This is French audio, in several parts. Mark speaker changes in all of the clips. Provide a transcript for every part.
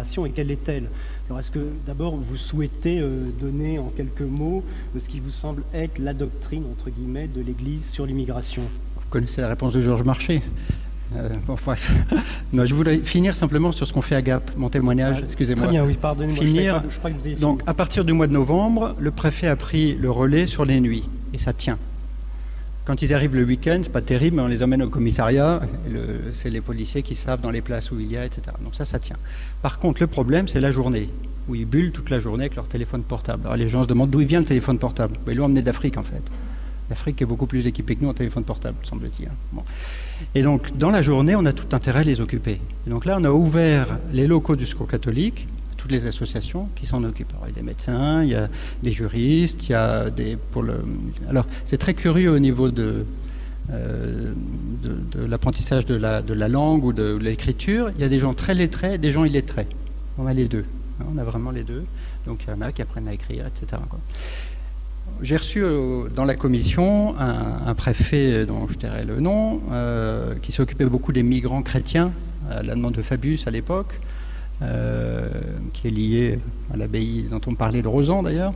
Speaker 1: l'immigration et quelle est-elle? Alors est-ce que d'abord vous souhaitez donner en quelques mots ce qui vous semble être la doctrine, entre guillemets, de l'Église sur l'immigration?
Speaker 2: Vous connaissez la réponse de Georges Marchais. Bon, bref. Non, je voulais finir simplement sur ce qu'on fait à Gap, mon témoignage, excusez-moi.
Speaker 1: Très bien, oui, pardonnez-moi.
Speaker 2: Finir.
Speaker 1: Je crois que vous avez fini.
Speaker 2: Donc, à partir du mois de novembre, le préfet a pris le relais sur les nuits, et ça tient. Quand ils arrivent le week-end, c'est pas terrible, mais on les emmène au commissariat, c'est les policiers qui savent dans les places où il y a, etc. Donc ça tient. Par contre, le problème, c'est la journée, où ils bullent toute la journée avec leur téléphone portable. Alors les gens se demandent d'où il vient le téléphone portable. Ils l'ont emmené d'Afrique, en fait. L'Afrique est beaucoup plus équipée que nous en téléphone portable, semble-t-il. Bon. Et donc, dans la journée, on a tout intérêt à les occuper. Et donc là, on a ouvert les locaux du Secours catholique, toutes les associations qui s'en occupent. Alors, il y a des médecins, il y a des juristes, il y a des... Alors, c'est très curieux au niveau de l'apprentissage de la langue ou de l'écriture. Il y a des gens très lettrés et des gens illettrés. On a les deux. On a vraiment les deux. Donc, il y en a qui apprennent à écrire, etc. quoi. J'ai reçu dans la commission un préfet dont je tairai le nom, qui s'occupait beaucoup des migrants chrétiens, à la demande de Fabius à l'époque, qui est lié à l'abbaye dont on parlait de Rozan d'ailleurs.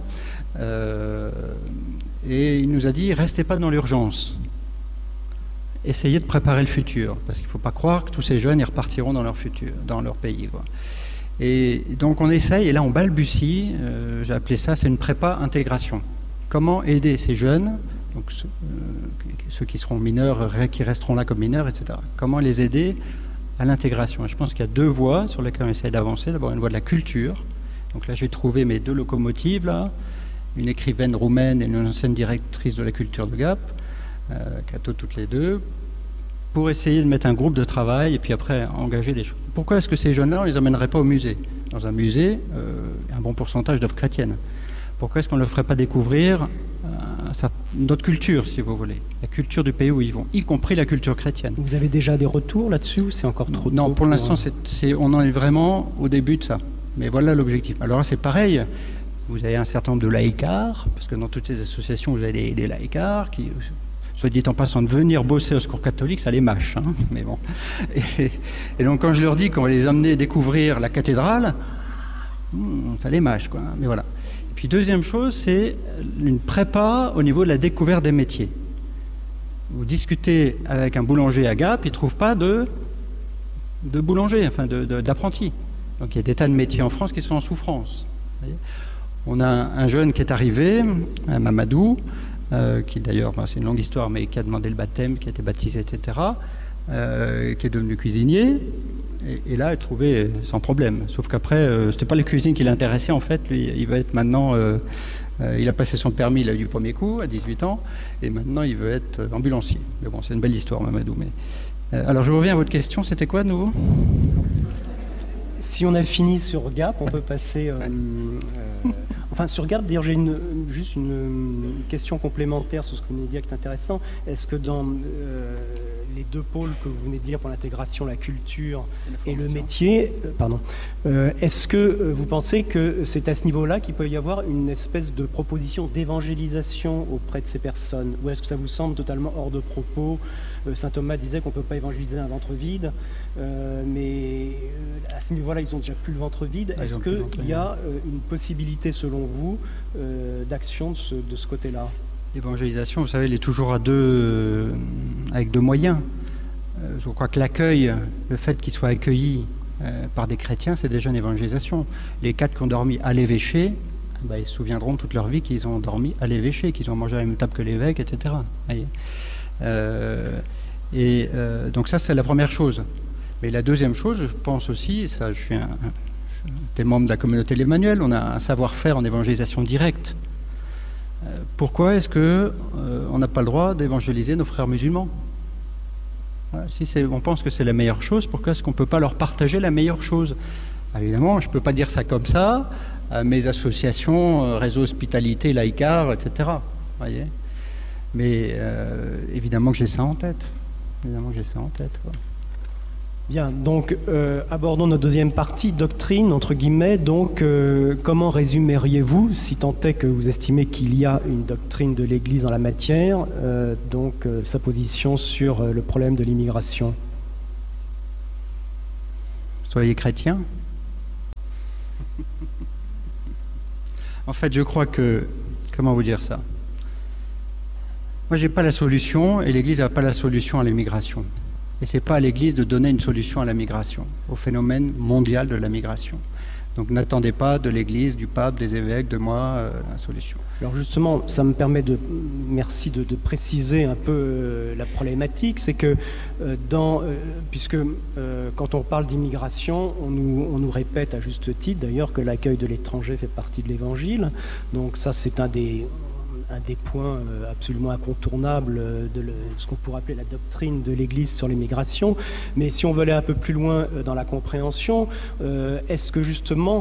Speaker 2: Et il nous a dit, restez pas dans l'urgence. Essayez de préparer le futur, parce qu'il ne faut pas croire que tous ces jeunes ils repartiront dans leur futur, dans leur pays, quoi. Et donc on essaye, et là on balbutie, j'ai appelé ça, c'est une prépa intégration. Comment aider ces jeunes, donc ceux qui seront mineurs, qui resteront là comme mineurs, etc. Comment les aider à l'intégration? Et je pense qu'il y a deux voies sur lesquelles on essaie d'avancer. D'abord une voie de la culture. Donc là j'ai trouvé mes deux locomotives, là, une écrivaine roumaine et une ancienne directrice de la culture de Gap, Cato toutes les deux, pour essayer de mettre un groupe de travail et puis après engager des choses. Pourquoi est-ce que ces jeunes-là, on ne les amènerait pas au musée? Dans un musée, un bon pourcentage d'œuvres chrétiennes. Pourquoi est-ce qu'on ne leur ferait pas découvrir notre culture, si vous voulez, la culture du pays où ils vont, y compris la culture chrétienne?
Speaker 1: Vous avez déjà des retours là-dessus ou c'est encore trop tôt?
Speaker 2: Non, pour l'instant, on en est vraiment au début de ça. Mais voilà l'objectif. Alors là, c'est pareil. Vous avez un certain nombre de laïcards, parce que dans toutes ces associations, vous avez des laïcards qui, soit dit en passant, de venir bosser au Secours catholique, ça les mâche. Hein, mais bon. Et donc, quand je leur dis qu'on va les emmener découvrir la cathédrale, ça les mâche, quoi. Mais voilà. Puis deuxième chose, c'est une prépa au niveau de la découverte des métiers. Vous discutez avec un boulanger à Gap, il ne trouve pas de boulanger, enfin d'apprenti. Donc il y a des tas de métiers en France qui sont en souffrance. On a un jeune qui est arrivé, Mamadou, qui d'ailleurs, c'est une longue histoire, mais qui a demandé le baptême, qui a été baptisé, etc., qui est devenu cuisinier. Et là, elle trouvait sans problème. Sauf qu'après, c'était pas la cuisine qui l'intéressait, en fait. Lui, il veut être maintenant... il a passé son permis, il a eu du premier coup, à 18 ans, et maintenant, il veut être ambulancier. Mais bon, c'est une belle histoire, Mamadou. Mais... alors, je reviens à votre question. C'était quoi, de nouveau?
Speaker 1: Si on a fini sur Gap, on peut passer... Enfin, sur Gap, d'ailleurs, j'ai juste une question complémentaire sur ce que vous venez de dire qui est intéressant. Est-ce que dans... les deux pôles que vous venez de dire pour l'intégration, la culture et le métier, est-ce que vous pensez que c'est à ce niveau-là qu'il peut y avoir une espèce de proposition d'évangélisation auprès de ces personnes? Ou est-ce que ça vous semble totalement hors de propos? Saint Thomas disait qu'on ne peut pas évangéliser un ventre vide, mais à ce niveau-là, ils ont déjà plus le ventre vide. Est-ce qu'il y a une possibilité, selon vous, d'action de ce côté-là?
Speaker 2: L'évangélisation, vous savez, elle est toujours avec deux moyens. Je crois que l'accueil, le fait qu'ils soient accueillis par des chrétiens, c'est déjà une évangélisation. Les 4 qui ont dormi à l'évêché, ils se souviendront toute leur vie qu'ils ont dormi à l'évêché, qu'ils ont mangé à la même table que l'évêque, etc. Donc ça, c'est la première chose. Mais la deuxième chose, je pense aussi, et ça, je suis des membres de la communauté de l'Emmanuel, on a un savoir-faire en évangélisation directe. Pourquoi est-ce qu'on n'a pas le droit d'évangéliser nos frères musulmans? Voilà, si on pense que c'est la meilleure chose, pourquoi est-ce qu'on ne peut pas leur partager la meilleure chose? Évidemment, je ne peux pas dire ça comme ça à mes associations, réseau hospitalité, laïcard, etc. Voyez, mais évidemment que j'ai ça en tête. Quoi.
Speaker 1: Bien, donc abordons notre deuxième partie, doctrine, entre guillemets. Donc, comment résumeriez-vous, si tant est que vous estimez qu'il y a une doctrine de l'Église en la matière, sa position sur le problème de l'immigration?
Speaker 2: Soyez chrétien. En fait, je crois que... Comment vous dire ça? Moi, j'ai pas la solution, et l'Église n'a pas la solution à l'immigration. Et c'est pas à l'Église de donner une solution à la migration, au phénomène mondial de la migration. Donc n'attendez pas de l'Église, du pape, des évêques, de moi, la solution.
Speaker 1: Alors justement, ça me permet merci de préciser un peu la problématique, c'est que puisque quand on parle d'immigration, on nous répète à juste titre d'ailleurs que l'accueil de l'étranger fait partie de l'Évangile. Donc ça, c'est un des points absolument incontournables de ce qu'on pourrait appeler la doctrine de l'Église sur l'immigration. Mais si on veut aller un peu plus loin dans la compréhension, est-ce que justement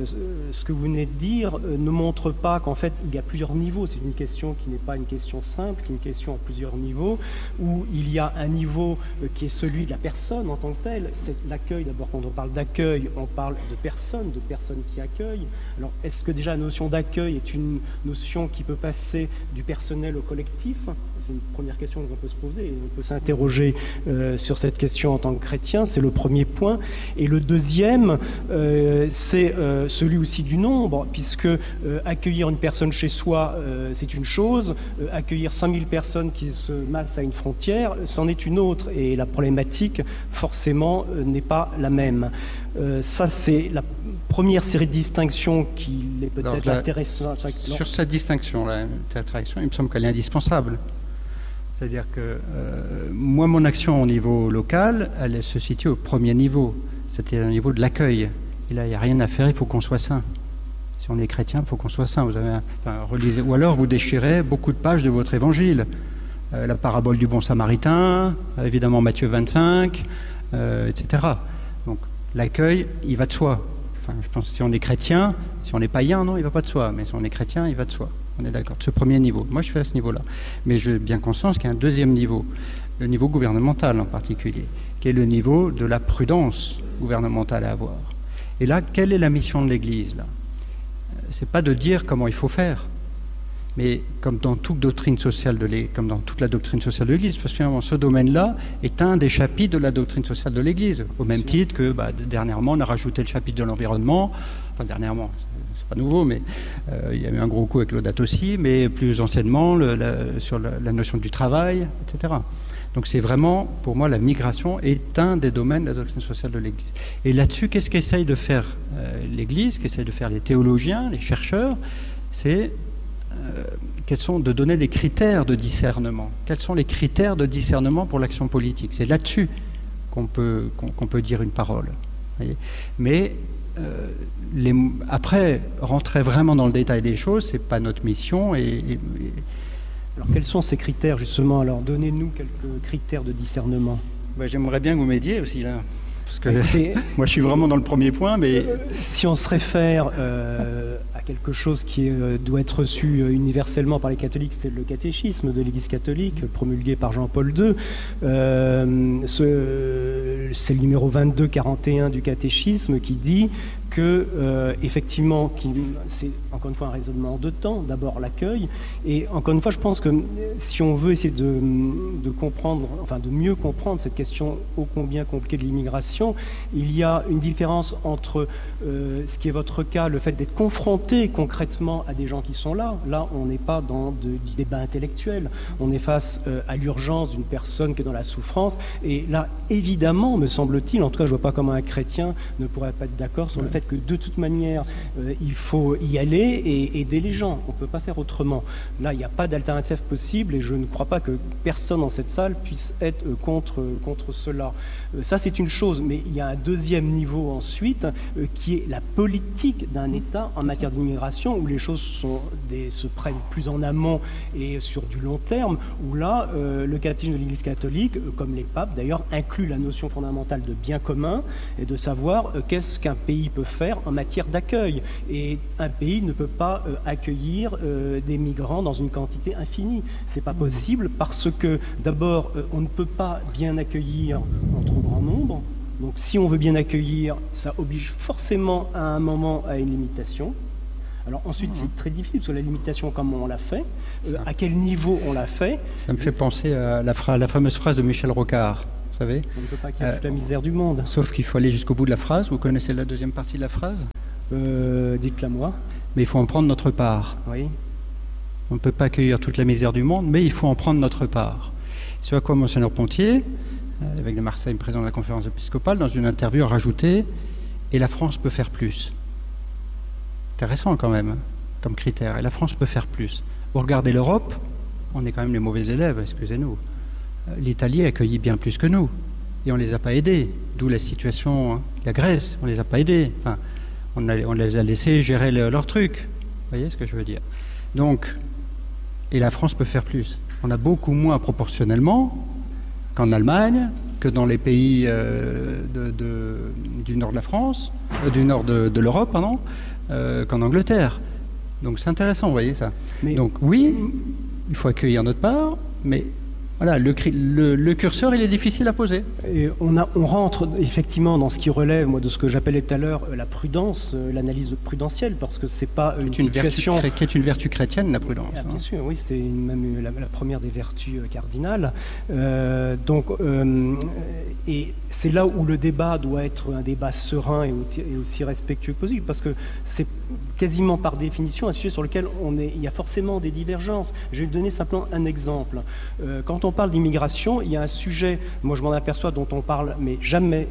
Speaker 1: ce que vous venez de dire ne montre pas qu'en fait il y a plusieurs niveaux? C'est une question qui n'est pas une question simple, qui est une question à plusieurs niveaux, où il y a un niveau qui est celui de la personne en tant que telle. C'est l'accueil. D'abord, quand on parle d'accueil, on parle de personnes qui accueillent. Alors, est-ce que déjà la notion d'accueil est une notion qui peut passer du personnel au collectif? C'est une première question qu'on peut se poser, et on peut s'interroger sur cette question en tant que chrétien, c'est le premier point. Et le deuxième, c'est celui aussi du nombre, puisque accueillir une personne chez soi, c'est une chose, accueillir 5000 personnes qui se massent à une frontière, c'en est une autre, et la problématique, forcément, n'est pas la même. Ça, c'est la première série de distinctions qui est peut-être intéressante.
Speaker 2: Sur cette distinction-là, il me semble qu'elle est indispensable. C'est-à-dire que moi, mon action au niveau local, elle se situe au premier niveau. C'était au niveau de l'accueil. Et là, il n'y a rien à faire, il faut qu'on soit saint. Si on est chrétien, il faut qu'on soit saint. Relisez. Ou alors, vous déchirez beaucoup de pages de votre évangile. La parabole du bon samaritain, évidemment Matthieu 25, etc. Donc, l'accueil, il va de soi. Enfin, je pense que si on est chrétien, si on est païen, non, il ne va pas de soi. Mais si on est chrétien, il va de soi. On est d'accord. Ce premier niveau. Moi, je suis à ce niveau-là. Mais j'ai bien conscience qu'il y a un deuxième niveau, le niveau gouvernemental en particulier, qui est le niveau de la prudence gouvernementale à avoir. Et là, quelle est la mission de l'Église, là? C'est pas de dire comment il faut faire, mais comme dans toute doctrine sociale comme dans toute la doctrine sociale de l'Église, parce que finalement, ce domaine-là est un des chapitres de la doctrine sociale de l'Église, au même titre que dernièrement, on a rajouté le chapitre de l'environnement. Enfin, dernièrement, c'est pas nouveau, mais il y a eu un gros coup avec Laudato Si, mais plus anciennement, sur la notion du travail, etc. Donc c'est vraiment, pour moi, la migration est un des domaines de la doctrine sociale de l'Église. Et là-dessus, qu'est-ce qu'essaye de faire l'Église, qu'essayent de faire les théologiens, les chercheurs? C'est de donner des critères de discernement. Quels sont les critères de discernement pour l'action politique? C'est là-dessus qu'on peut dire une parole. Voyez. Mais après, rentrer vraiment dans le détail des choses, c'est pas notre mission.
Speaker 1: Alors, quels sont ces critères, justement? Alors, donnez-nous quelques critères de discernement.
Speaker 2: J'aimerais bien que vous m'aidiez aussi, là. Parce que moi, je suis vraiment dans le premier point, mais...
Speaker 1: Si on se réfère à quelque chose qui doit être reçu universellement par les catholiques, c'est le catéchisme de l'Église catholique, promulgué par Jean-Paul II. C'est le numéro 2241 du catéchisme qui dit que, effectivement, c'est encore une fois un raisonnement en deux temps. D'abord l'accueil, et encore une fois, je pense que si on veut essayer de comprendre, enfin de mieux comprendre cette question ô combien compliquée de l'immigration, il y a une différence entre ce qui est votre cas, le fait d'être confronté concrètement à des gens qui sont là. Là, on n'est pas dans du débat intellectuel. On est face à l'urgence d'une personne qui est dans la souffrance. Et là, évidemment, me semble-t-il, en tout cas, je ne vois pas comment un chrétien ne pourrait pas être d'accord sur le fait que de toute manière, il faut y aller et aider les gens. On ne peut pas faire autrement. Là, il n'y a pas d'alternative possible et je ne crois pas que personne dans cette salle puisse être contre cela. Ça, c'est une chose, mais il y a un deuxième niveau ensuite qui est la politique d'un État en matière d'immigration, où les choses se prennent plus en amont et sur du long terme, où là, le catéchisme de l'Église catholique, comme les papes d'ailleurs, inclut la notion fondamentale de bien commun et de savoir qu'est-ce qu'un pays peut faire en matière d'accueil. Et un pays ne peut pas accueillir des migrants dans une quantité infinie. C'est pas possible parce que, d'abord, on ne peut pas bien accueillir en trop grand nombre. Donc, si on veut bien accueillir, ça oblige forcément à un moment à une limitation. Alors ensuite, c'est très difficile, parce que la limitation, comment on l'a fait, à quel niveau on l'a fait. Ça
Speaker 2: me fait penser à la fameuse phrase de Michel Rocard. Vous savez,
Speaker 1: on ne peut pas qu'il y ait toute la misère du monde.
Speaker 2: Sauf qu'il faut aller jusqu'au bout de la phrase. Vous connaissez la deuxième partie de la phrase?
Speaker 1: Dites-la moi.
Speaker 2: mais il faut en prendre notre part.
Speaker 1: Oui.
Speaker 2: On ne peut pas accueillir toute la misère du monde, mais il faut en prendre notre part. Ce à quoi Monseigneur Pontier, avec de Marseille, président de la conférence épiscopale, dans une interview a rajouté « Et la France peut faire plus ». Intéressant quand même, comme critère. Et la France peut faire plus. Vous regardez l'Europe, on est quand même les mauvais élèves, excusez-nous. L'Italie a accueilli bien plus que nous, et on ne les a pas aidés. D'où la situation, la Grèce, on ne les a pas aidés. Enfin, on les a laissés gérer leur truc. Vous voyez ce que je veux dire? Donc, et la France peut faire plus. On a beaucoup moins proportionnellement qu'en Allemagne, que dans les pays du nord de la France, du nord de l'Europe, pardon, qu'en Angleterre. Donc c'est intéressant, vous voyez ça. Mais donc oui, il faut accueillir notre part, mais voilà, le curseur, il est difficile à poser.
Speaker 1: Et on rentre effectivement dans ce qui relève, moi, de ce que j'appelais tout à l'heure la prudence, l'analyse prudentielle, parce que c'est pas une situation...
Speaker 2: qui est une vertu chrétienne, la prudence.
Speaker 1: Ah, bien sûr, oui, c'est même la première des vertus cardinales. Et c'est là où le débat doit être un débat serein et aussi respectueux que possible, parce que c'est quasiment par définition un sujet sur lequel il y a forcément des divergences. Je vais vous donner simplement un exemple. Quand on parle d'immigration, il y a un sujet, moi je m'en aperçois, dont on parle, mais jamais,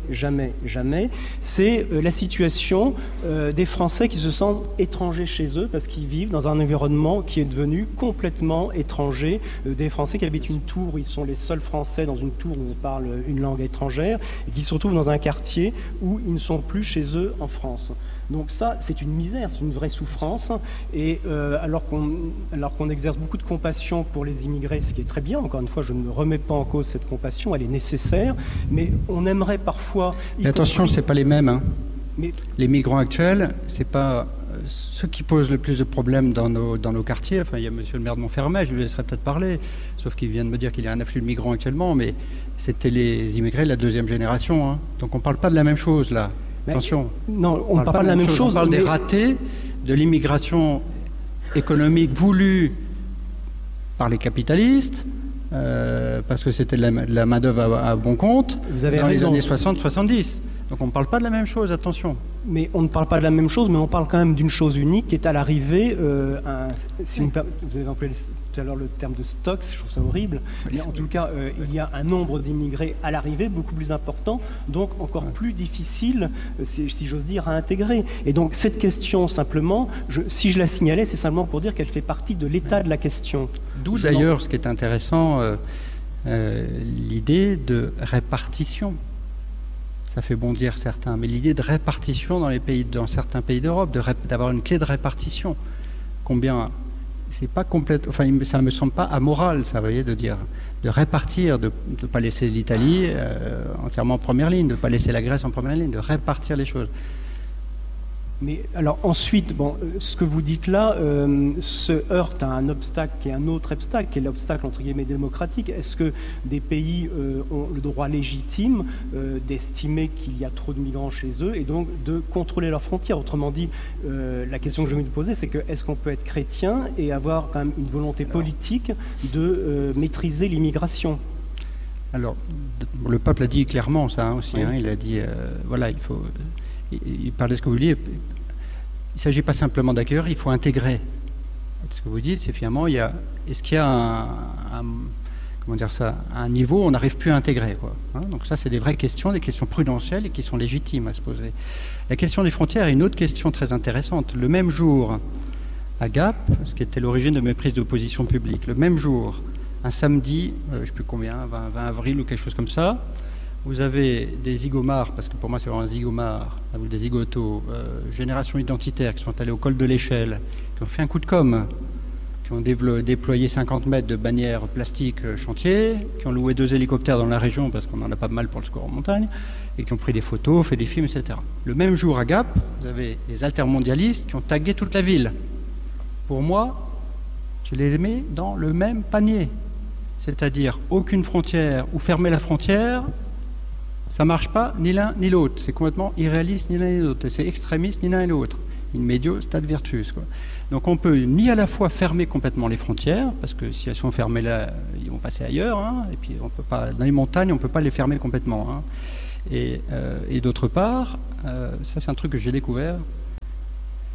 Speaker 1: c'est la situation des Français qui se sentent étrangers chez eux parce qu'ils vivent dans un environnement qui est devenu complètement étranger. Des Français qui habitent une tour où ils sont les seuls Français dans une tour où on parle une langue étrangère et qui se retrouvent dans un quartier où ils ne sont plus chez eux en France. Donc ça, c'est une misère, c'est une vraie souffrance. Et alors qu'on exerce beaucoup de compassion pour les immigrés, ce qui est très bien, encore une fois, je ne remets pas en cause cette compassion, elle est nécessaire, mais on aimerait parfois...
Speaker 2: Mais attention, c'est pas les mêmes. Hein. Les migrants actuels, c'est pas ceux qui posent le plus de problèmes dans nos quartiers. Enfin, il y a monsieur le maire de Montfermeil, je lui laisserai peut-être parler, sauf qu'il vient de me dire qu'il y a un afflux de migrants actuellement, mais c'était les immigrés de la deuxième génération. Hein. Donc on ne parle pas de la même chose, là. Attention.
Speaker 1: Non, on ne parle pas de la même chose.
Speaker 2: On parle des ratés de l'immigration économique voulue par les capitalistes, parce que c'était de la main-d'œuvre à bon compte, dans les années 60-70. Donc on ne parle pas de la même chose, attention.
Speaker 1: Mais on ne parle pas de la même chose, mais on parle quand même d'une chose unique qui est à l'arrivée, vous avez employé tout à l'heure le terme de stocks, je trouve ça horrible, mais en tout cas, il y a un nombre d'immigrés à l'arrivée beaucoup plus important, donc encore plus difficile, si j'ose dire, à intégrer. Et donc cette question, simplement, si je la signalais, c'est simplement pour dire qu'elle fait partie de l'état de la question.
Speaker 2: D'où d'ailleurs, ce qui est intéressant, l'idée de répartition. Ça fait bondir certains, mais l'idée de répartition dans certains pays d'Europe, d'avoir une clé de répartition. Combien, c'est pas complète, enfin ça me semble pas amoral, ça, vous voyez, de dire, de répartir, de ne pas laisser l'Italie entièrement en première ligne, de ne pas laisser la Grèce en première ligne, de répartir les choses.
Speaker 1: Mais alors ensuite, ce que vous dites là se heurte à un obstacle qui est un autre obstacle, qui est l'obstacle entre guillemets démocratique. Est-ce que des pays ont le droit légitime d'estimer qu'il y a trop de migrants chez eux et donc de contrôler leurs frontières? Autrement dit, la question que je vais me poser, c'est que est-ce qu'on peut être chrétien et avoir quand même une volonté politique de maîtriser l'immigration?
Speaker 2: Alors, le pape l'a dit clairement, ça aussi.
Speaker 1: Oui.
Speaker 2: Il a dit, voilà, il faut... Il parlait de ce que vous vouliez. Il ne s'agit pas simplement d'accueillir, il faut intégrer. Ce que vous dites, c'est finalement, est-ce qu'il y a un niveau où on n'arrive plus à intégrer, quoi, hein? Donc ça, c'est des vraies questions, des questions prudentielles et qui sont légitimes à se poser. La question des frontières est une autre question très intéressante. Le même jour, à Gap, ce qui était l'origine de mes prises de position publique, le même jour, un samedi, je ne sais plus combien, 20 avril ou quelque chose comme ça, vous avez des zigomards, parce que pour moi c'est vraiment un zigomard, ou des zigotos, génération identitaire, qui sont allés au col de l'Échelle, qui ont fait un coup de com', qui ont déployé 50 mètres de bannières plastiques chantier, qui ont loué 2 hélicoptères dans la région, parce qu'on en a pas mal pour le secours en montagne, et qui ont pris des photos, fait des films, etc. Le même jour à Gap, vous avez les altermondialistes qui ont tagué toute la ville. Pour moi, je les mets dans le même panier. C'est-à-dire aucune frontière, ou fermer la frontière, ça ne marche pas ni l'un ni l'autre. C'est complètement irréaliste ni l'un ni l'autre. C'est extrémiste ni l'un ni l'autre. In medio stat virtus, quoi. Donc on peut ni à la fois fermer complètement les frontières, parce que si elles sont fermées là, ils vont passer ailleurs, hein, et puis on peut pas, dans les montagnes, on ne peut pas les fermer complètement. Hein. Et d'autre part, ça c'est un truc que j'ai découvert,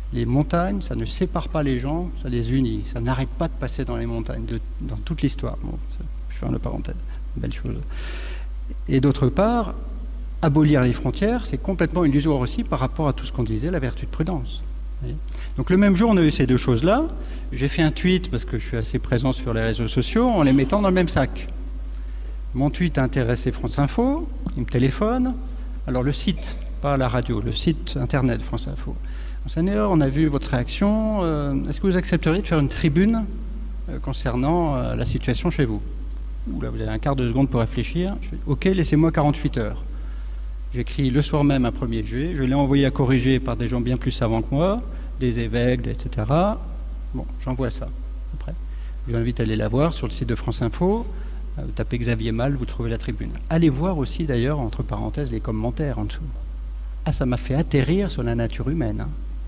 Speaker 2: Les montagnes, ça ne sépare pas les gens, ça les unit. Ça n'arrête pas de passer dans les montagnes, dans toute l'histoire. Bon, je fais une parenthèse, une belle chose. Et d'autre part, abolir les frontières, c'est complètement illusoire aussi par rapport à tout ce qu'on disait, la vertu de prudence. Donc le même jour, on a eu ces deux choses-là. J'ai fait un tweet, parce que je suis assez présent sur les réseaux sociaux, en les mettant dans le même sac. Mon tweet a intéressé France Info, il me téléphone. Alors le site, pas la radio, le site internet France Info. Monseigneur, on a vu votre réaction. Est-ce que vous accepteriez de faire une tribune concernant la situation chez vous? Là, vous avez un quart de seconde pour réfléchir. Je dis, ok, laissez-moi 48 heures. J'écris le soir même un premier jet. Je l'ai envoyé à corriger par des gens bien plus savants que moi, des évêques, etc. Bon, j'envoie ça. Après, je vous invite à aller la voir sur le site de France Info. Vous tapez Xavier Mal, vous trouvez la tribune. Allez voir aussi, d'ailleurs, entre parenthèses, les commentaires en dessous. Ah, ça m'a fait atterrir sur la nature humaine.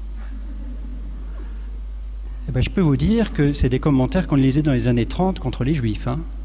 Speaker 2: Eh ben, je peux vous dire que c'est des commentaires qu'on lisait dans les années 30 contre les Juifs.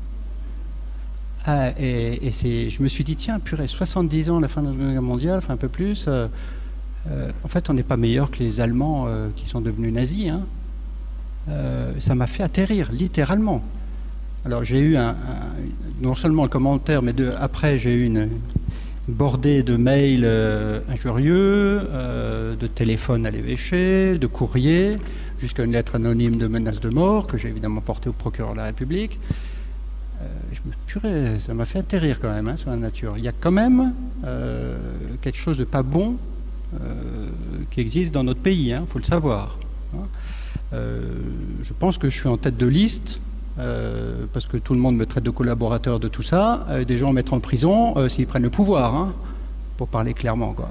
Speaker 2: Ah, et je me suis dit, tiens, purée, 70 ans à la fin de la Seconde Guerre mondiale, enfin un peu plus, en fait, on n'est pas meilleur que les Allemands qui sont devenus nazis. Ça m'a fait atterrir, littéralement. Alors, j'ai eu non seulement le commentaire, mais après, j'ai eu une bordée de mails injurieux, de téléphones à l'évêché, de courriers, jusqu'à une lettre anonyme de menace de mort, que j'ai évidemment portée au procureur de la République. Purée, ça m'a fait atterrir quand même sur la nature. Il y a quand même quelque chose de pas bon qui existe dans notre pays, faut le savoir. Je pense que je suis en tête de liste parce que tout le monde me traite de collaborateur de tout ça. Des gens mettent en prison s'ils prennent le pouvoir, pour parler clairement, quoi.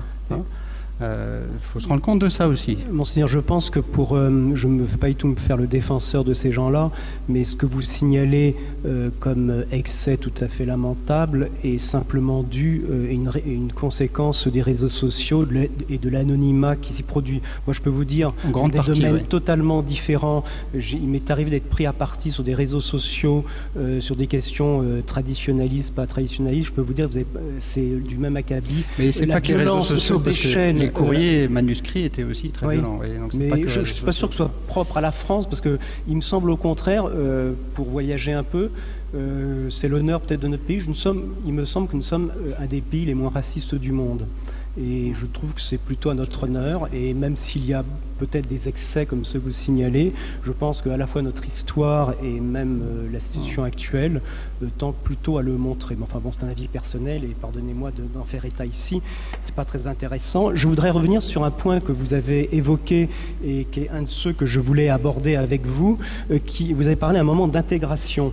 Speaker 2: Faut se rendre compte de ça aussi.
Speaker 1: Monseigneur, je pense que je ne veux pas du tout me faire le défenseur de ces gens-là, mais ce que vous signalez comme excès tout à fait lamentable est simplement dû à une conséquence des réseaux sociaux et de l'anonymat qui s'y produit. Moi, je peux vous dire, dans des domaines totalement différents, il m'est arrivé d'être pris à partie sur des réseaux sociaux, sur des questions traditionnalistes, pas traditionnalistes. Je peux vous dire, c'est du même acabit.
Speaker 2: Mais c'est pas que les réseaux sociaux, parce que les courriers manuscrits étaient aussi très violents. Donc
Speaker 1: mais je ne suis pas sûr que ce soit propre à la France, parce qu'il me semble au contraire, pour voyager un peu, c'est l'honneur peut-être de notre pays. Il me semble que nous sommes un des pays les moins racistes du monde. Et je trouve que c'est plutôt à notre honneur. Et même s'il y a peut-être des excès comme ceux que vous signalez, je pense qu'à la fois notre histoire et même la situation actuelle tendent plutôt à le montrer. Mais enfin bon, c'est un avis personnel et pardonnez-moi d'en faire état ici. C'est pas très intéressant. Je voudrais revenir sur un point que vous avez évoqué et qui est un de ceux que je voulais aborder avec vous. Vous avez parlé à un moment d'intégration.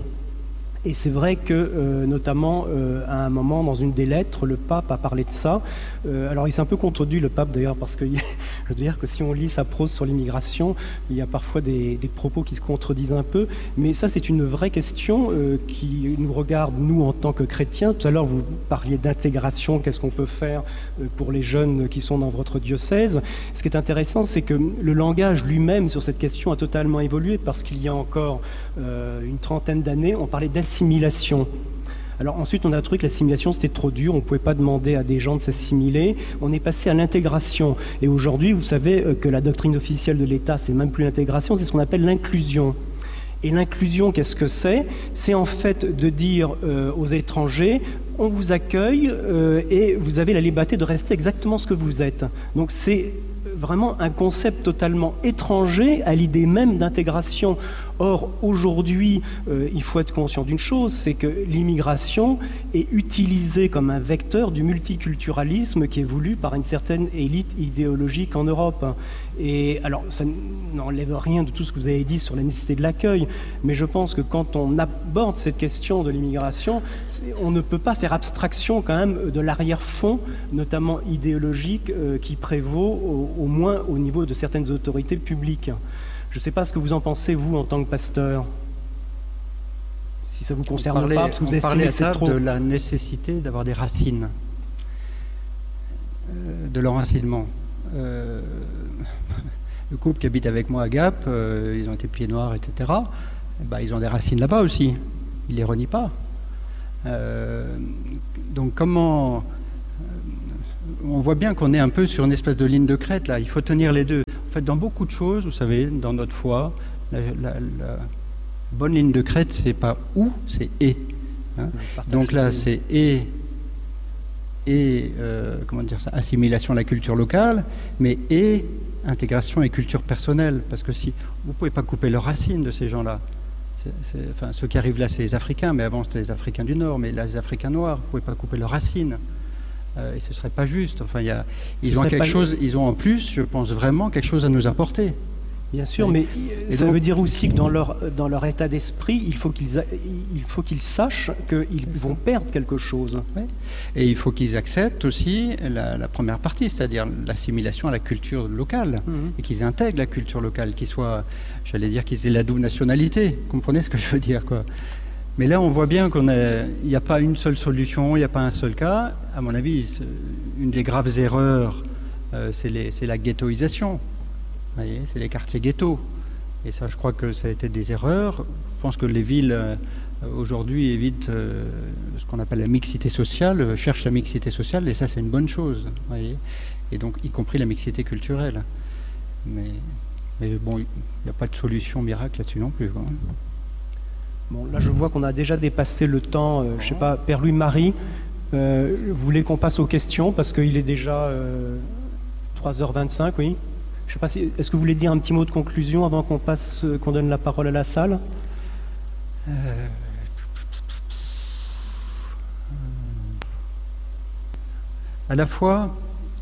Speaker 1: Et c'est vrai que, notamment, à un moment, dans une des lettres, le pape a parlé de ça. Alors, il s'est un peu contredit, le pape, d'ailleurs, parce que je veux dire que si on lit sa prose sur l'immigration, il y a parfois des propos qui se contredisent un peu. Mais ça, c'est une vraie question qui nous regarde, nous, en tant que chrétiens. Tout à l'heure, vous parliez d'intégration, qu'est-ce qu'on peut faire pour les jeunes qui sont dans votre diocèse. Ce qui est intéressant, c'est que le langage lui-même sur cette question a totalement évolué, parce qu'il y a encore une trentaine d'années, on parlait d'assimilation. Alors ensuite, on a trouvé que l'assimilation, c'était trop dur, on ne pouvait pas demander à des gens de s'assimiler. On est passé à l'intégration. Et aujourd'hui, vous savez que la doctrine officielle de l'État, c'est même plus l'intégration, c'est ce qu'on appelle l'inclusion. Et l'inclusion, qu'est-ce que c'est ? C'est en fait de dire aux étrangers, on vous accueille et vous avez la liberté de rester exactement ce que vous êtes. Donc c'est vraiment un concept totalement étranger à l'idée même d'intégration. Or, aujourd'hui, il faut être conscient d'une chose, c'est que l'immigration est utilisée comme un vecteur du multiculturalisme qui est voulu par une certaine élite idéologique en Europe. Et alors, ça n'enlève rien de tout ce que vous avez dit sur la nécessité de l'accueil, mais je pense que quand on aborde cette question de l'immigration, on ne peut pas faire abstraction quand même de l'arrière-fond, notamment idéologique, qui prévaut au moins au niveau de certaines autorités publiques. Je ne sais pas ce que vous en pensez, vous, en tant que pasteur. Si ça vous concerne pas, parce que vous estimez que c'est trop...
Speaker 2: de la nécessité d'avoir des racines, de l'enracinement. Le couple qui habite avec moi à Gap, ils ont été pieds noirs, etc. Ils ont des racines là-bas aussi. Ils ne les renient pas. Donc comment... On voit bien qu'on est un peu sur une espèce de ligne de crête, là. Il faut tenir les deux. En fait, dans beaucoup de choses, vous savez, dans notre foi, la bonne ligne de crête, c'est pas ou, c'est et. Hein. Donc là, c'est comment dire ça, assimilation à la culture locale, mais et intégration et culture personnelle. Parce que si vous ne pouvez pas couper leurs racines de ces gens-là. Enfin, ceux qui arrivent là, c'est les Africains, mais avant, c'était les Africains du Nord, mais là, les Africains noirs, vous ne pouvez pas couper leurs racines. Et ce ne serait pas juste. Enfin, ils ont en plus, je pense vraiment, quelque chose à nous apporter.
Speaker 1: Bien sûr, mais ça veut dire aussi que dans leur état d'esprit, il faut qu'ils sachent qu'ils vont perdre quelque chose.
Speaker 2: Ouais. Et il faut qu'ils acceptent aussi la première partie, c'est-à-dire l'assimilation à la culture locale, et qu'ils intègrent la culture locale, qu'ils soient, j'allais dire, qu'ils aient la double nationalité. Vous comprenez ce que je veux dire, quoi. Mais là, on voit bien qu'il n'y a pas une seule solution, il n'y a pas un seul cas. À mon avis, une des graves erreurs, c'est la ghettoisation. Vous voyez, c'est les quartiers ghettos. Et ça, je crois que ça a été des erreurs. Je pense que les villes, aujourd'hui, évitent ce qu'on appelle la mixité sociale, cherchent la mixité sociale, et ça, c'est une bonne chose. Vous voyez, et donc, y compris la mixité culturelle. Mais bon, il n'y a pas de solution miracle là-dessus non plus, quoi.
Speaker 1: Bon, là, je vois qu'on a déjà dépassé le temps. Je ne sais pas, Père Louis-Marie, vous voulez qu'on passe aux questions, parce qu'il est déjà 3h25, oui. Je sais pas si, est-ce que vous voulez dire un petit mot de conclusion avant qu'on donne la parole à la salle?
Speaker 2: À la fois,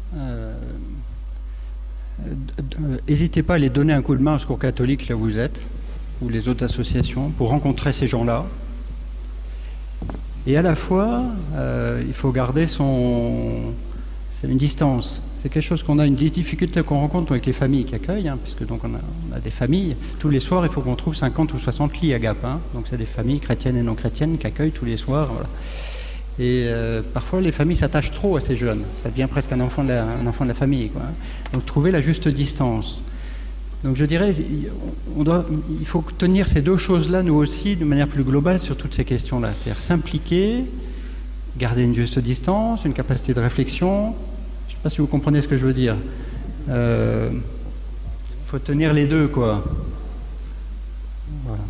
Speaker 2: n'hésitez pas à les donner un coup de main au Secours catholique, là où vous êtes, ou les autres associations, pour rencontrer ces gens-là. Et à la fois, il faut garder c'est une distance. C'est quelque chose une difficulté qu'on rencontre avec les familles qui accueillent, puisque donc on a des familles. Tous les soirs, il faut qu'on trouve 50 ou 60 lits à Gap. Donc c'est des familles chrétiennes et non chrétiennes qui accueillent tous les soirs. Voilà. Et parfois, les familles s'attachent trop à ces jeunes. Ça devient presque un enfant de la famille, quoi. Donc trouver la juste distance. Donc je dirais, il faut tenir ces deux choses-là, nous aussi, de manière plus globale sur toutes ces questions-là. C'est-à-dire s'impliquer, garder une juste distance, une capacité de réflexion. Je ne sais pas si vous comprenez ce que je veux dire. Il faut tenir les deux, quoi. Voilà.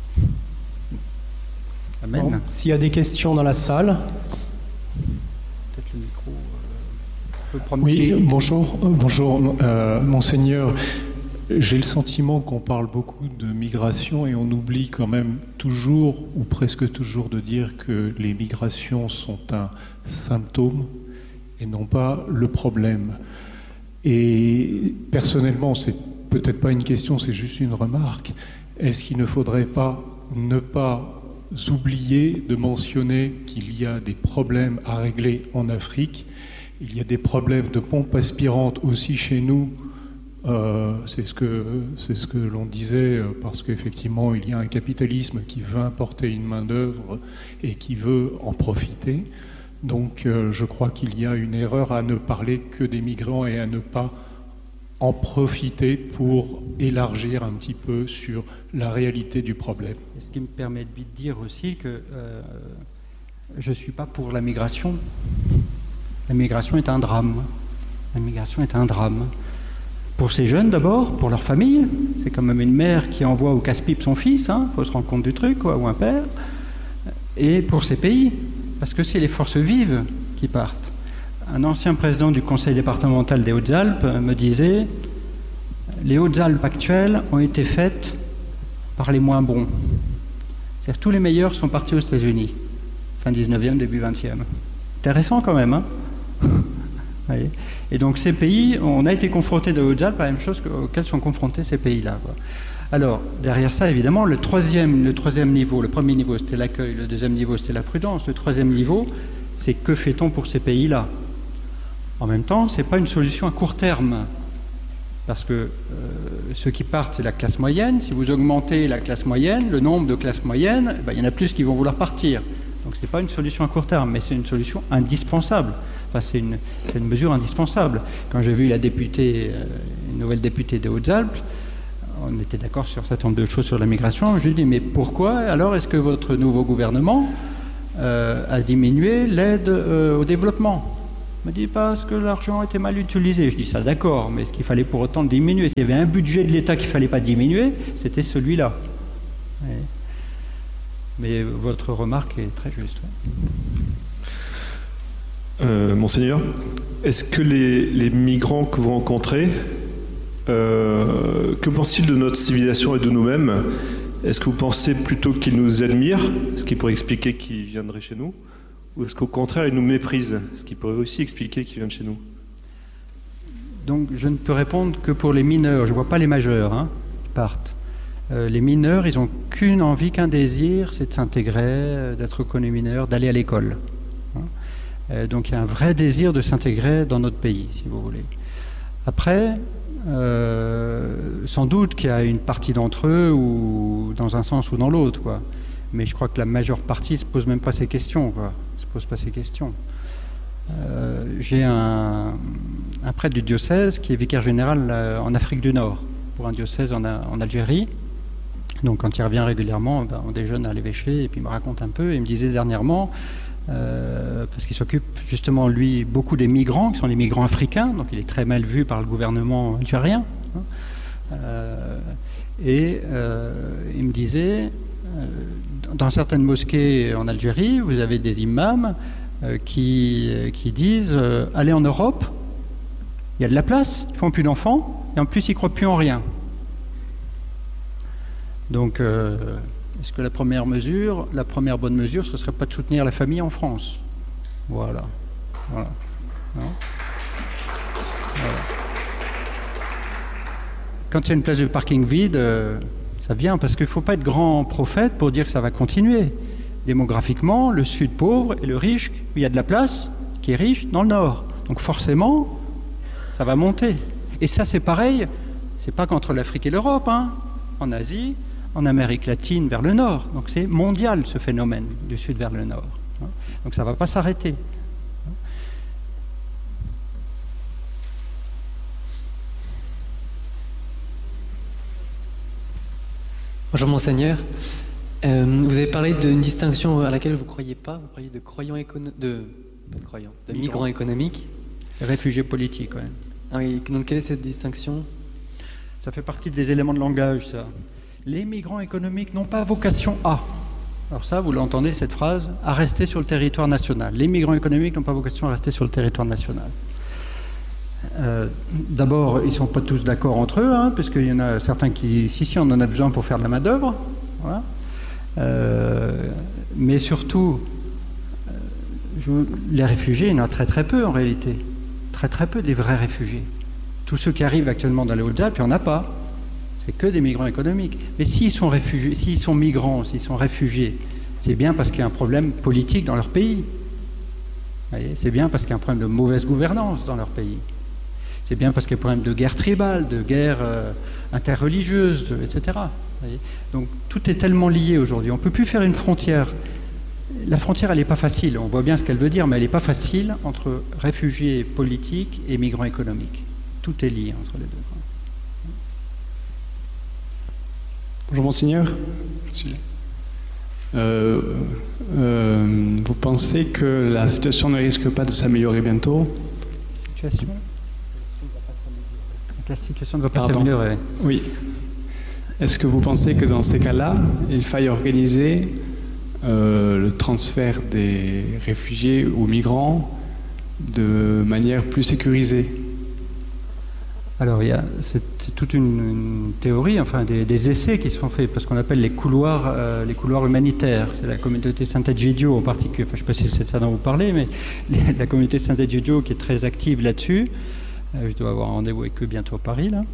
Speaker 2: Amen.
Speaker 1: Bon, s'il y a des questions dans la salle.
Speaker 2: Peut-être le micro.
Speaker 3: Oui, bonjour. Bonjour, Monseigneur. J'ai le sentiment qu'on parle beaucoup de migration et on oublie quand même toujours, ou presque toujours, de dire que les migrations sont un symptôme et non pas le problème. Et personnellement, c'est peut-être pas une question, c'est juste une remarque. Est-ce qu'il ne faudrait pas ne pas oublier de mentionner qu'il y a des problèmes à régler en Afrique? Il y a des problèmes de pompes aspirantes aussi chez nous. C'est ce que l'on disait, parce qu'effectivement il y a un capitalisme qui veut importer une main-d'œuvre et qui veut en profiter. Donc je crois qu'il y a une erreur à ne parler que des migrants et à ne pas en profiter pour élargir un petit peu sur la réalité du problème.
Speaker 2: Ce qui me permet de dire aussi que je ne suis pas pour la migration. La migration est un drame. La migration est un drame. Pour ces jeunes d'abord, pour leur famille, c'est quand même une mère qui envoie au casse-pipe son fils, faut se rendre compte du truc, quoi, ou un père, et pour ces pays, parce que c'est les forces vives qui partent. Un ancien président du conseil départemental des Hautes-Alpes me disait « Les Hautes-Alpes actuelles ont été faites par les moins bons. » C'est-à-dire tous les meilleurs sont partis aux États-Unis, fin 19e, début 20e. Intéressant quand même, Et donc ces pays, on a été confrontés de Hautes-Alpes à la même chose auxquelles sont confrontés ces pays-là, quoi. Alors, derrière ça, évidemment, le troisième niveau, le premier niveau, c'était l'accueil, le deuxième niveau, c'était la prudence, le troisième niveau, c'est que fait-on pour ces pays-là? En même temps, ce n'est pas une solution à court terme, parce que ceux qui partent, c'est la classe moyenne. Si vous augmentez la classe moyenne, le nombre de classes moyennes, il y en a plus qui vont vouloir partir. Donc ce n'est pas une solution à court terme, mais c'est une solution indispensable. Enfin, c'est une mesure indispensable. Quand j'ai vu la députée, une nouvelle députée des Hautes-Alpes, on était d'accord sur un certain nombre de choses sur la migration. Je lui ai dit, mais pourquoi alors est-ce que votre nouveau gouvernement a diminué l'aide au développement? Il me dit parce que l'argent était mal utilisé. Je dis ça d'accord, mais est-ce qu'il fallait pour autant le diminuer? S'il y avait un budget de l'État qu'il ne fallait pas diminuer, c'était celui-là. Ouais. Mais votre remarque est très juste. Ouais.
Speaker 4: Monseigneur, est-ce que les migrants que vous rencontrez, que pensent-ils de notre civilisation et de nous-mêmes? Est-ce que vous pensez plutôt qu'ils nous admirent, ce qui pourrait expliquer qu'ils viendraient chez nous? Ou est-ce qu'au contraire, ils nous méprisent, ce qui pourrait aussi expliquer qu'ils viennent chez nous?
Speaker 2: Donc je ne peux répondre que pour les mineurs, je ne vois pas les majeurs qui partent. Les mineurs, ils n'ont qu'une envie, qu'un désir, c'est de s'intégrer, d'être reconnus mineurs, d'aller à l'école. Donc il y a un vrai désir de s'intégrer dans notre pays, si vous voulez. Après, sans doute qu'il y a une partie d'entre eux, ou dans un sens ou dans l'autre, quoi. Mais je crois que la majeure partie ne se pose même pas ces questions, quoi. Se pose pas ces questions. J'ai un prêtre du diocèse qui est vicaire général en Afrique du Nord, pour un diocèse en Algérie. Donc quand il revient régulièrement, on déjeune à l'évêché et puis il me raconte un peu. Et il me disait dernièrement, parce qu'il s'occupe justement, lui, beaucoup des migrants, qui sont les migrants africains, donc il est très mal vu par le gouvernement algérien. Il me disait, dans certaines mosquées en Algérie, vous avez des imams qui disent allez en Europe, il y a de la place, ils font plus d'enfants, et en plus ils ne croient plus en rien. Donc, est-ce que la première bonne mesure, ce ne serait pas de soutenir la famille en France? Voilà. Non. Voilà. Quand il y a une place de parking vide, ça vient, parce qu'il ne faut pas être grand prophète pour dire que ça va continuer. Démographiquement, le sud pauvre et le riche, il y a de la place, qui est riche, dans le nord. Donc forcément, ça va monter. Et ça, c'est pareil, c'est pas qu'entre l'Afrique et l'Europe, en Asie, en Amérique latine vers le nord. Donc c'est mondial, ce phénomène, du sud vers le nord. Donc ça ne va pas s'arrêter.
Speaker 5: Bonjour Monseigneur. Vous avez parlé d'une distinction à laquelle vous ne croyez pas. Vous parliez de migrants économiques.
Speaker 2: Réfugiés politiques, oui.
Speaker 5: Ah oui, donc quelle est cette distinction?
Speaker 2: Ça fait partie des éléments de langage, ça. Les migrants économiques n'ont pas vocation à. Alors ça, vous l'entendez, cette phrase, à rester sur le territoire national. Les migrants économiques n'ont pas vocation à rester sur le territoire national. D'abord, ils ne sont pas tous d'accord entre eux, puisqu'il y en a certains qui, si, on en a besoin pour faire de la main-d'œuvre. Voilà. Mais surtout, les réfugiés, il y en a très très peu en réalité. Très très peu des vrais réfugiés. Tous ceux qui arrivent actuellement dans les Hautes-Alpes, il n'y en a pas. C'est que des migrants économiques. Mais s'ils sont réfugiés, s'ils sont migrants, s'ils sont réfugiés, c'est bien parce qu'il y a un problème politique dans leur pays. Vous voyez, c'est bien parce qu'il y a un problème de mauvaise gouvernance dans leur pays. C'est bien parce qu'il y a un problème de guerre tribale, de guerre interreligieuse, etc. Vous voyez. Donc tout est tellement lié aujourd'hui. On ne peut plus faire une frontière. La frontière, elle n'est pas facile. On voit bien ce qu'elle veut dire, mais elle n'est pas facile entre réfugiés politiques et migrants économiques. Tout est lié entre les deux.
Speaker 6: Bonjour Monseigneur. Vous pensez que la situation ne risque pas de s'améliorer bientôt?
Speaker 2: La situation ne va pas s'améliorer.
Speaker 6: Oui. Est-ce que vous pensez que dans ces cas-là, il faille organiser le transfert des réfugiés ou migrants de manière plus sécurisée?
Speaker 2: Alors, c'est toute une théorie, enfin des essais qui sont faits, parce qu'on appelle les couloirs humanitaires. C'est la communauté Sant'Egidio en particulier, enfin, je ne sais pas si c'est ça dont vous parlez, mais la communauté Sant'Egidio qui est très active là-dessus. Je dois avoir un rendez-vous avec eux bientôt à Paris, là.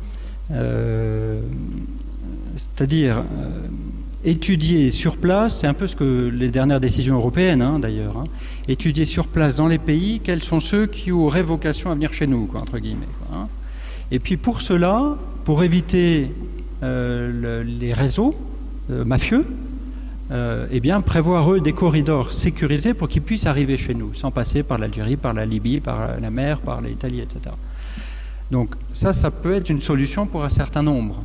Speaker 2: C'est-à-dire, étudier sur place, c'est un peu ce que les dernières décisions européennes, d'ailleurs, étudier sur place dans les pays, quels sont ceux qui auraient vocation à venir chez nous, quoi, entre guillemets, quoi, Et puis pour cela, pour éviter les réseaux mafieux, eh bien prévoir eux des corridors sécurisés pour qu'ils puissent arriver chez nous, sans passer par l'Algérie, par la Libye, par la mer, par l'Italie, etc. Donc ça peut être une solution pour un certain nombre.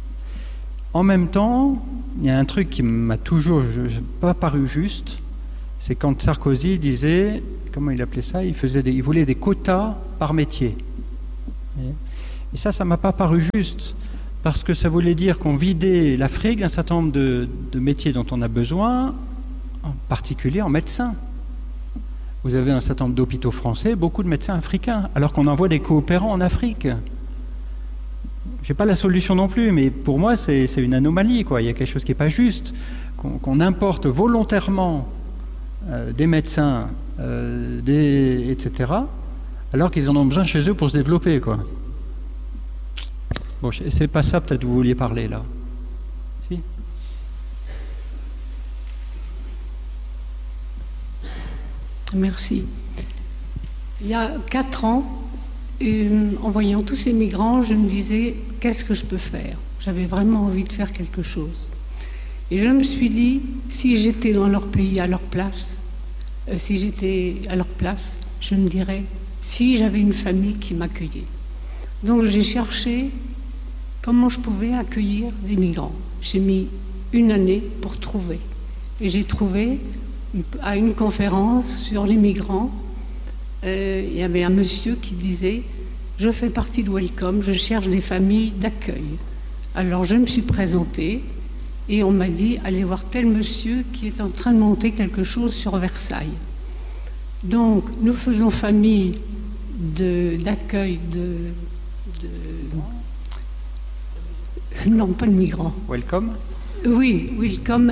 Speaker 2: En même temps, il y a un truc qui m'a toujours pas paru juste, c'est quand Sarkozy disait, comment il appelait ça, il voulait des quotas par métier. Et ça ne m'a pas paru juste, parce que ça voulait dire qu'on vidait l'Afrique d'un certain nombre de métiers dont on a besoin, en particulier en médecins. Vous avez un certain nombre d'hôpitaux français, beaucoup de médecins africains, alors qu'on envoie des coopérants en Afrique. Je n'ai pas la solution non plus, mais pour moi, c'est une anomalie, quoi. Il y a quelque chose qui n'est pas juste, qu'on importe volontairement des médecins, etc., alors qu'ils en ont besoin chez eux pour se développer, quoi. Bon, c'est pas ça, peut-être, vous vouliez parler, là. Si ?
Speaker 7: Merci. Il y a 4 ans, en voyant tous ces migrants, je me disais, qu'est-ce que je peux faire ? J'avais vraiment envie de faire quelque chose. Et je me suis dit, si j'étais dans leur pays, à leur place, je me dirais, si j'avais une famille qui m'accueillait. Donc j'ai cherché comment je pouvais accueillir des migrants. J'ai mis 1 année pour trouver. Et j'ai trouvé, à une conférence sur les migrants, il y avait un monsieur qui disait « Je fais partie de Welcome, je cherche des familles d'accueil ». Alors je me suis présentée et on m'a dit « Allez voir tel monsieur qui est en train de monter quelque chose sur Versailles ». Donc nous faisons famille d'accueil non, pas de migrants.
Speaker 2: Welcome ?
Speaker 7: Oui, Welcome.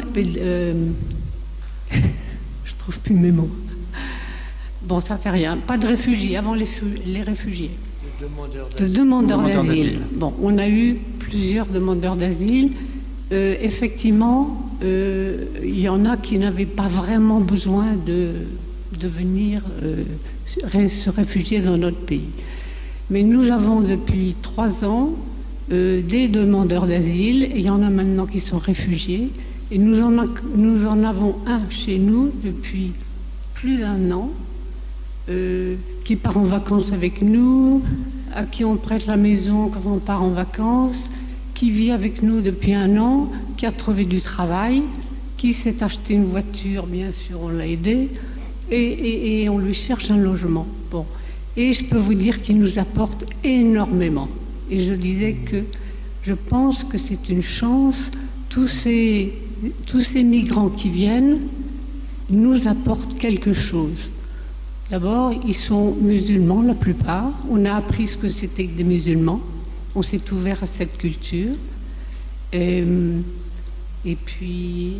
Speaker 7: Je trouve plus mes mots. Bon, ça fait rien. Pas de réfugiés, avant les réfugiés. De demandeurs d'asile. Bon, on a eu plusieurs demandeurs d'asile. Effectivement, il y en a qui n'avaient pas vraiment besoin de venir se réfugier dans notre pays. Mais nous avons depuis 3 ans des demandeurs d'asile. Il y en a maintenant qui sont réfugiés. Et nous en avons un chez nous depuis plus d'1 an, qui part en vacances avec nous, à qui on prête la maison quand on part en vacances, qui vit avec nous depuis 1 an, qui a trouvé du travail, qui s'est acheté une voiture, bien sûr, on l'a aidé, et on lui cherche un logement. Bon. Et je peux vous dire qu'il nous apporte énormément. Et je disais que je pense que c'est une chance, tous ces migrants qui viennent nous apportent quelque chose. D'abord, ils sont musulmans, la plupart. On a appris ce que c'était que des musulmans. On s'est ouvert à cette culture. Et puis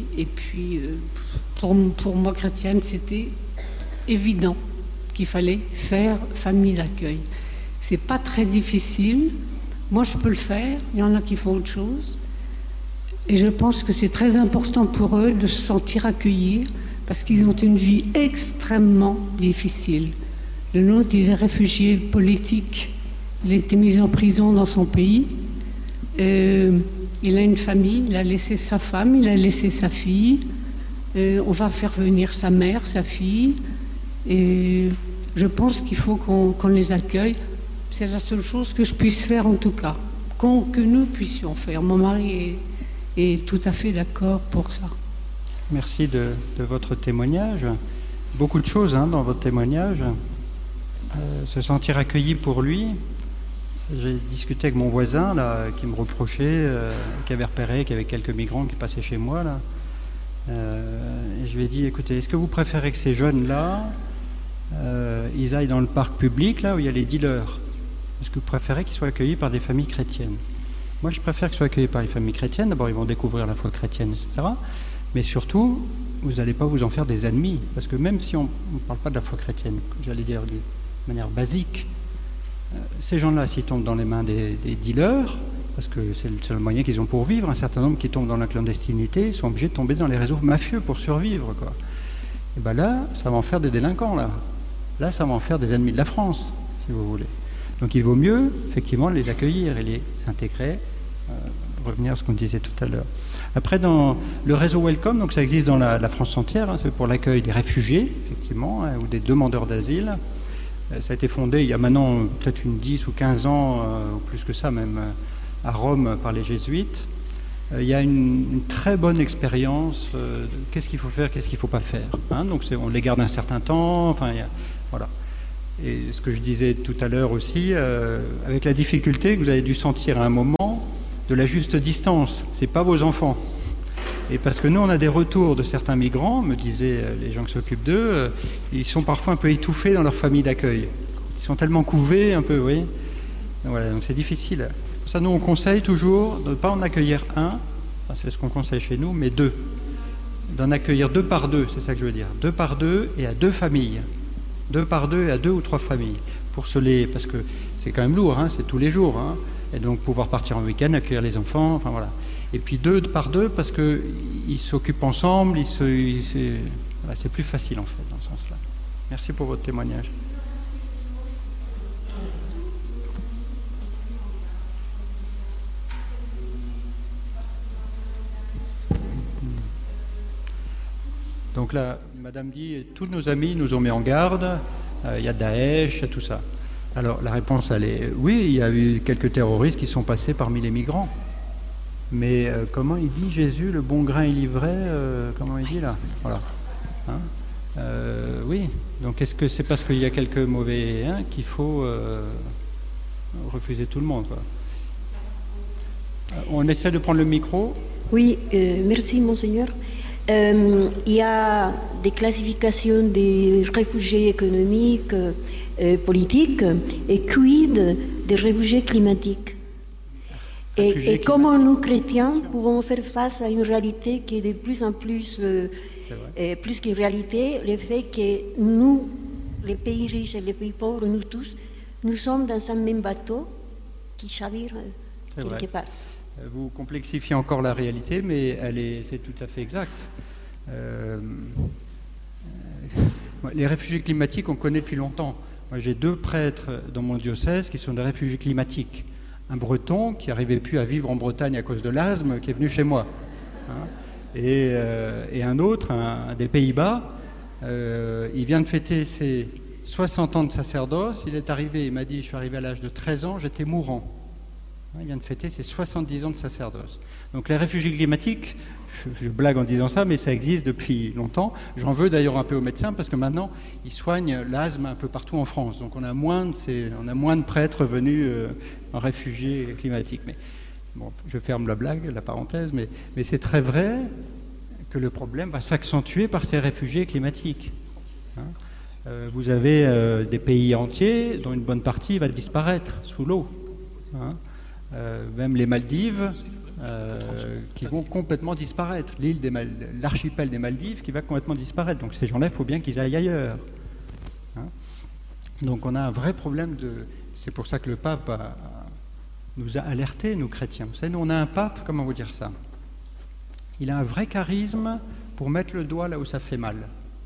Speaker 7: pour moi, chrétienne, c'était évident qu'il fallait faire famille d'accueil. C'est pas très difficile. Moi, je peux le faire. Il y en a qui font autre chose. Et je pense que c'est très important pour eux de se sentir accueillis parce qu'ils ont une vie extrêmement difficile. Le nôtre, il est réfugié politique. Il a été mis en prison dans son pays. Il a une famille, il a laissé sa femme, il a laissé sa fille. On va faire venir sa mère, sa fille. Et je pense qu'il faut qu'on les accueille. C'est la seule chose que je puisse faire en tout cas, que nous puissions faire. Mon mari est tout à fait d'accord pour ça.
Speaker 2: Merci de votre témoignage. Beaucoup de choses dans votre témoignage. Se sentir accueilli pour lui. J'ai discuté avec mon voisin là, qui me reprochait, qui avait repéré qu'il y avait quelques migrants qui passaient chez moi. Là. Et je lui ai dit, écoutez, est-ce que vous préférez que ces jeunes-là, ils aillent dans le parc public, là où il y a les dealers ? Est-ce que vous préférez qu'ils soient accueillis par des familles chrétiennes ? Moi, je préfère qu'ils soient accueillis par les familles chrétiennes. D'abord, ils vont découvrir la foi chrétienne, etc. Mais surtout, vous n'allez pas vous en faire des ennemis. Parce que même si on ne parle pas de la foi chrétienne, j'allais dire de manière basique, ces gens-là, s'ils tombent dans les mains des dealers, parce que c'est le seul moyen qu'ils ont pour vivre, un certain nombre qui tombent dans la clandestinité sont obligés de tomber dans les réseaux mafieux pour survivre, quoi. Et bien là, ça va en faire des délinquants, là. Là, ça va en faire des ennemis de la France, si vous voulez. Donc il vaut mieux, effectivement, les accueillir et les intégrer, revenir à ce qu'on disait tout à l'heure. Après, dans le réseau Welcome, donc ça existe dans la France entière, c'est pour l'accueil des réfugiés, effectivement, ou des demandeurs d'asile. Ça a été fondé il y a maintenant peut-être 10 ou 15 ans, ou plus que ça même, à Rome par les jésuites. il y a une très bonne expérience de qu'est-ce qu'il faut faire, qu'est-ce qu'il ne faut pas faire. Hein. Donc on les garde un certain temps, enfin, voilà. Et ce que je disais tout à l'heure aussi, avec la difficulté que vous avez dû sentir à un moment de la juste distance, ce n'est pas vos enfants. Et parce que nous, on a des retours de certains migrants, me disaient les gens qui s'occupent d'eux, ils sont parfois un peu étouffés dans leur famille d'accueil. Ils sont tellement couvés, un peu, vous voyez. Voilà, donc c'est difficile. Pour ça, nous, on conseille toujours de ne pas en accueillir un, enfin, c'est ce qu'on conseille chez nous, mais deux. D'en accueillir 2 par 2, c'est ça que je veux dire. 2 par 2 et à 2 familles. 2 par 2 et à 2 ou 3 familles. Parce que c'est quand même lourd, hein, c'est tous les jours. Hein, et donc pouvoir partir en week-end, accueillir les enfants, enfin voilà. Et puis 2 par 2 parce qu'ils s'occupent ensemble, voilà, c'est plus facile en fait dans ce sens-là. Merci pour votre témoignage. Donc là, Madame dit, tous nos amis nous ont mis en garde, il y a Daesh, il y a tout ça. Alors la réponse, elle est oui, il y a eu quelques terroristes qui sont passés parmi les migrants. Mais comment il dit Jésus, le bon grain est livré, comment il dit là? Voilà. Hein, oui, donc est-ce que c'est parce qu'il y a quelques mauvais qu'il faut refuser tout le monde, quoi? On essaie de prendre le micro.
Speaker 8: Oui, merci Monseigneur. Il y a des classifications des réfugiés économiques, politiques, et quid des réfugiés climatiques. Et comment nous, chrétiens, pouvons faire face à une réalité qui est de plus en plus, plus qu'une réalité, le fait que nous, les pays riches et les pays pauvres, nous tous, nous sommes dans un même bateau qui chavire quelque part.
Speaker 2: Vous complexifiez encore la réalité, mais c'est tout à fait exact. Les réfugiés climatiques, on connaît depuis longtemps. Moi, j'ai 2 prêtres dans mon diocèse qui sont des réfugiés climatiques. Un Breton qui n'arrivait plus à vivre en Bretagne à cause de l'asthme, qui est venu chez moi. Hein, et un autre, des Pays-Bas, il vient de fêter ses 60 ans de sacerdoce. Il est arrivé, il m'a dit, je suis arrivé à l'âge de 13 ans, j'étais mourant. Il vient de fêter ses 70 ans de sacerdoce. Donc les réfugiés climatiques, je blague en disant ça, mais ça existe depuis longtemps. J'en veux d'ailleurs un peu aux médecins parce que maintenant, ils soignent l'asthme un peu partout en France. Donc on a moins de prêtres venus en réfugiés climatiques. Mais bon, je ferme la blague, la parenthèse, mais c'est très vrai que le problème va s'accentuer par ces réfugiés climatiques. Hein, vous avez des pays entiers dont une bonne partie va disparaître sous l'eau. Hein, même les Maldives qui vont complètement disparaître, l'archipel des Maldives qui va complètement disparaître. Donc ces gens-là, il faut bien qu'ils aillent ailleurs. Hein, donc on a un vrai problème c'est pour ça que le pape nous a alertés, nous chrétiens. Vous savez, nous on a un pape, comment vous dire ça? Il a un vrai charisme pour mettre le doigt là où ça fait mal.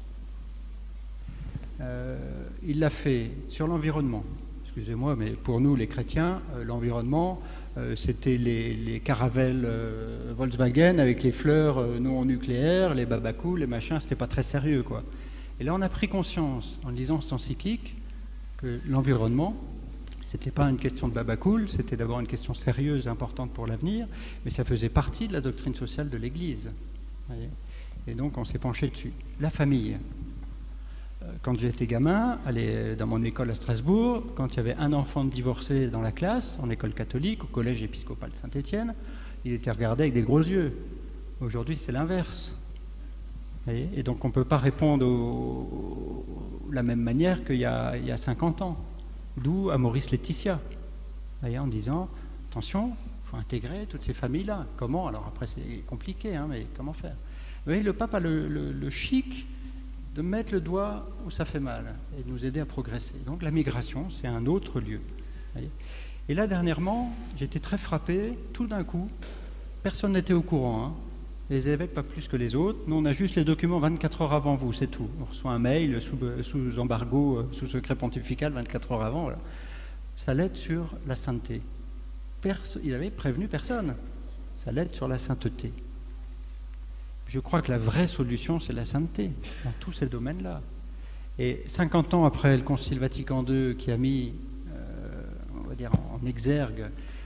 Speaker 2: Il l'a fait sur l'environnement. Excusez-moi, mais pour nous, les chrétiens, l'environnement, c'était les caravelles Volkswagen avec les fleurs non nucléaires, les babacous, les machins, c'était pas très sérieux, quoi. Et là, on a pris conscience, en lisant cette encyclique, que l'environnement, c'était pas une question de babacool, c'était d'abord une question sérieuse, importante pour l'avenir, mais ça faisait partie de la doctrine sociale de l'Église. Voyez. Et donc, on s'est penché dessus. La famille. Quand j'étais gamin, dans mon école à Strasbourg, quand il y avait un enfant divorcé dans la classe, en école catholique, au collège épiscopal Saint-Étienne, il était regardé avec des gros yeux. Aujourd'hui, c'est l'inverse. Et donc, on ne peut pas répondre de la même manière qu'il y a 50 ans. D'où à Maurice Laetitia, en disant, attention, il faut intégrer toutes ces familles-là. Comment? Alors après, c'est compliqué, hein, mais comment faire? Vous voyez, le pape a le chic de mettre le doigt où ça fait mal et de nous aider à progresser. Donc la migration, c'est un autre lieu. Et là, dernièrement, j'étais très frappé, tout d'un coup, personne n'était au courant, hein. Les évêques pas plus que les autres, nous on a juste les documents 24 heures avant vous, c'est tout. On reçoit un mail sous embargo, sous secret pontifical 24 heures avant, voilà. Sa lettre sur la sainteté. Il avait prévenu personne. Sa lettre sur la sainteté. Je crois que la vraie solution, c'est la sainteté, dans tous ces domaines-là. Et 50 ans après le Concile Vatican II qui a mis, on va dire, en exergue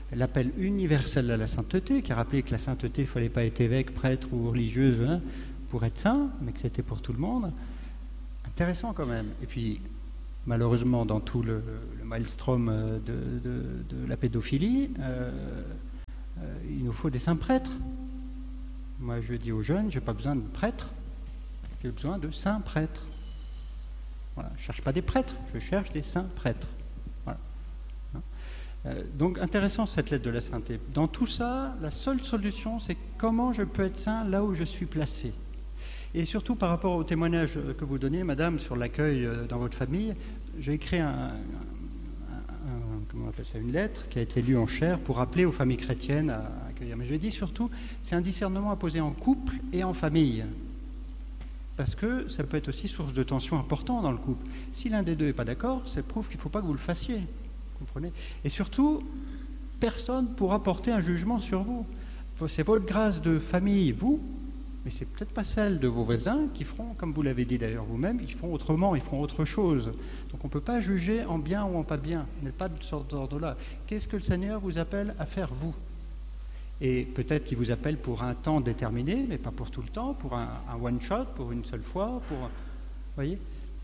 Speaker 2: l'appel universel à la sainteté, qui a rappelé que la sainteté, il ne fallait pas être évêque, prêtre ou religieuse pour être saint, mais que c'était pour tout le monde. Intéressant quand même. Et puis, malheureusement, dans tout le maelstrom de la pédophilie, il nous faut des saints prêtres. Moi, je dis aux jeunes, je n'ai pas besoin de prêtres, j'ai besoin de saints prêtres. Voilà, je ne cherche pas des prêtres, je cherche des saints prêtres. Voilà. Donc, intéressant cette lettre de la sainteté. Dans tout ça, la seule solution, c'est comment je peux être saint là où je suis placé. Et surtout par rapport au témoignage que vous donnez, madame, sur l'accueil dans votre famille, j'ai écrit comment on appelle ça, une lettre qui a été lue en chair pour appeler aux familles chrétiennes à accueillir. Mais j'ai dit surtout, c'est un discernement à poser en couple et en famille. Parce que ça peut être aussi source de tension importante dans le couple. Si l'un des deux n'est pas d'accord, ça prouve qu'il ne faut pas que vous le fassiez. Vous comprenez ? Et surtout, personne ne pourra porter un jugement sur vous. C'est votre grâce de famille, vous, mais c'est peut-être pas celle de vos voisins qui feront, comme vous l'avez dit d'ailleurs vous-même, ils feront autrement, ils feront autre chose. Donc on ne peut pas juger en bien ou en pas bien. On n'est pas de sorte d'ordre-là. Qu'est-ce que le Seigneur vous appelle à faire, vous ? Et peut-être qu'il vous appelle pour un temps déterminé, mais pas pour tout le temps, pour un one-shot, pour une seule fois, pour... Vous voyez ?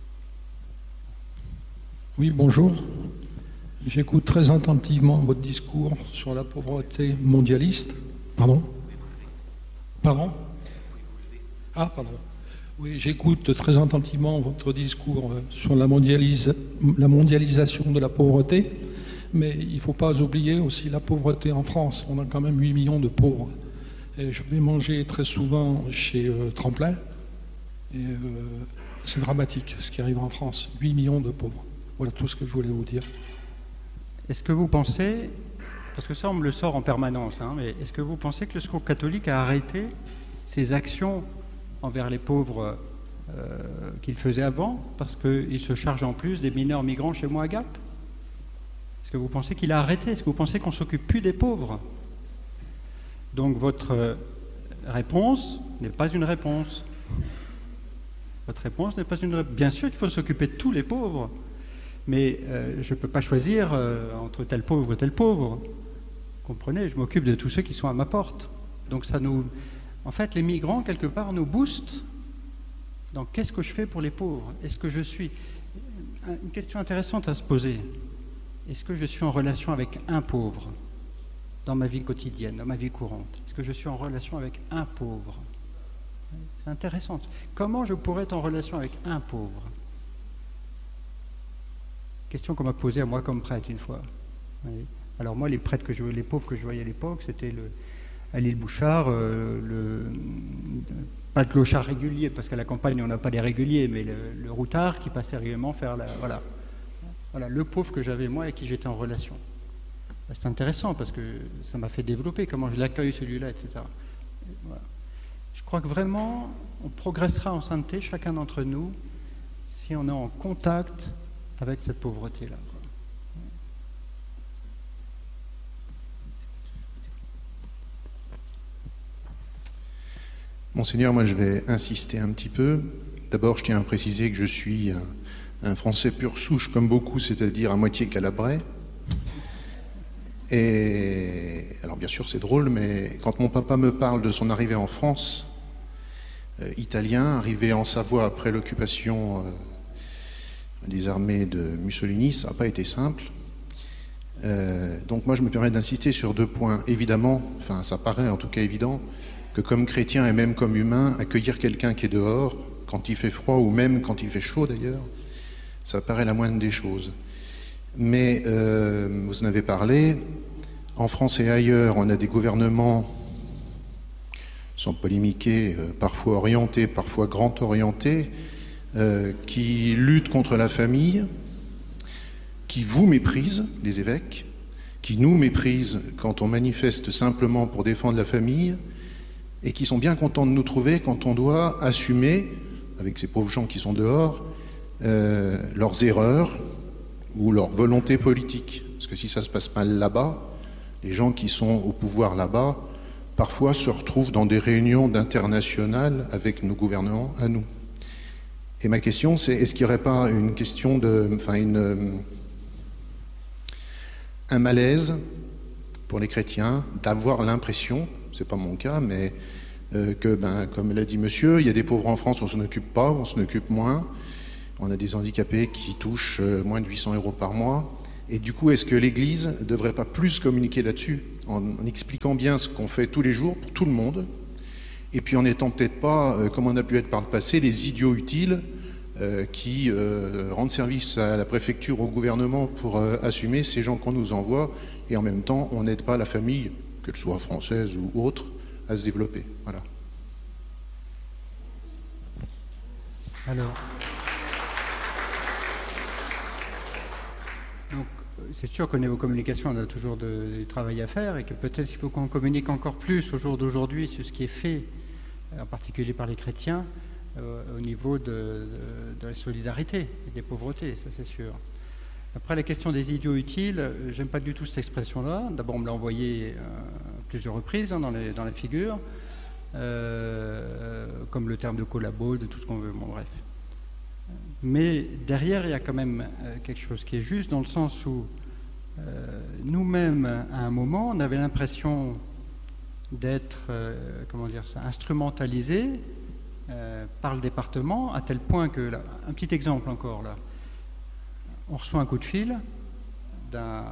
Speaker 9: Oui, bonjour. J'écoute très attentivement votre discours sur la pauvreté mondialiste. Pardon ? Ah, pardon. Oui, j'écoute très attentivement votre discours sur la mondialisation de la pauvreté, mais il ne faut pas oublier aussi la pauvreté en France. On a quand même 8 millions de pauvres. Et je vais manger très souvent chez Tremplin, et c'est dramatique ce qui arrive en France. 8 millions de pauvres. Voilà tout ce que je voulais vous dire.
Speaker 2: Est-ce que vous pensez, parce que ça on me le sort en permanence, mais est-ce que vous pensez que le Secours catholique a arrêté ses actions envers les pauvres qu'il faisait avant, parce qu'il se charge en plus des mineurs migrants chez moi à Gap? Est-ce que vous pensez qu'il a arrêté? Est-ce que vous pensez qu'on ne s'occupe plus des pauvres? Donc votre réponse n'est pas une réponse. Votre réponse n'est pas une réponse. Bien sûr qu'il faut s'occuper de tous les pauvres, mais je ne peux pas choisir entre tel pauvre et tel pauvre. Vous comprenez? Je m'occupe de tous ceux qui sont à ma porte. Donc ça nous... En fait, les migrants, quelque part, nous boostent dans qu'est-ce que je fais pour les pauvres? Est-ce que je suis... Une question intéressante à se poser. Est-ce que je suis en relation avec un pauvre dans ma vie quotidienne, dans ma vie courante? Est-ce que je suis en relation avec un pauvre? C'est intéressant. Comment je pourrais être en relation avec un pauvre? Question qu'on m'a posée à moi comme prêtre une fois. Oui. Alors moi, les prêtres que je voyais, les pauvres que je voyais à l'époque, c'était à l'île Bouchard, pas de clochard régulier, parce qu'à la campagne on n'a pas les réguliers, mais le routard qui passait régulièrement faire voilà, le pauvre que j'avais moi et qui j'étais en relation. C'est intéressant parce que ça m'a fait développer comment je l'accueille celui-là, etc. Voilà. Je crois que vraiment on progressera en sainteté, chacun d'entre nous, si on est en contact avec cette pauvreté-là.
Speaker 10: Monseigneur, moi je vais insister un petit peu. D'abord, je tiens à préciser que je suis un Français pur souche comme beaucoup, c'est-à-dire à moitié calabrais. Et alors bien sûr c'est drôle, mais quand mon papa me parle de son arrivée en France, italien, arrivé en Savoie après l'occupation des armées de Mussolini, ça n'a pas été simple. Donc moi je me permets d'insister sur 2 points. Évidemment, enfin ça paraît en tout cas évident, que comme chrétien et même comme humain, accueillir quelqu'un qui est dehors, quand il fait froid ou même quand il fait chaud d'ailleurs, ça paraît la moindre des choses. Mais vous en avez parlé, en France et ailleurs, on a des gouvernements, sans polémiquer, parfois orientés, parfois grand orientés, qui luttent contre la famille, qui vous méprisent, les évêques, qui nous méprisent quand on manifeste simplement pour défendre la famille, et qui sont bien contents de nous trouver quand on doit assumer, avec ces pauvres gens qui sont dehors, leurs erreurs ou leur volonté politique. Parce que si ça se passe mal là-bas, les gens qui sont au pouvoir là-bas, parfois se retrouvent dans des réunions d'internationales avec nos gouvernements à nous. Et ma question, c'est, est-ce qu'il n'y aurait pas une question de... Enfin, un malaise pour les chrétiens d'avoir l'impression, c'est pas mon cas, mais que, comme l'a dit monsieur, il y a des pauvres en France, on s'en occupe pas, on s'en occupe moins. On a des handicapés qui touchent moins de 800 € par mois. Et du coup, est-ce que l'Église ne devrait pas plus communiquer là-dessus, en expliquant bien ce qu'on fait tous les jours pour tout le monde, et puis en n'étant peut-être pas, comme on a pu être par le passé, les idiots utiles qui rendent service à la préfecture, au gouvernement pour assumer ces gens qu'on nous envoie, et en même temps, on n'aide pas la famille, qu'elle soit française ou autre, à se développer. Voilà.
Speaker 2: Alors, donc, c'est sûr qu'au niveau communication, on a toujours du travail à faire et que peut-être il faut qu'on communique encore plus au jour d'aujourd'hui sur ce qui est fait, en particulier par les chrétiens, au niveau de la solidarité et des pauvretés, ça c'est sûr. Après, la question des idiots utiles, j'aime pas du tout cette expression-là. D'abord, on me l'a envoyé plusieurs reprises dans les figures, comme le terme de collabo, de tout ce qu'on veut, bon bref. Mais derrière, il y a quand même quelque chose qui est juste, dans le sens où nous-mêmes, à un moment, on avait l'impression d'être, instrumentalisés par le département, à tel point que, là, un petit exemple encore, là, on reçoit un coup de fil d'un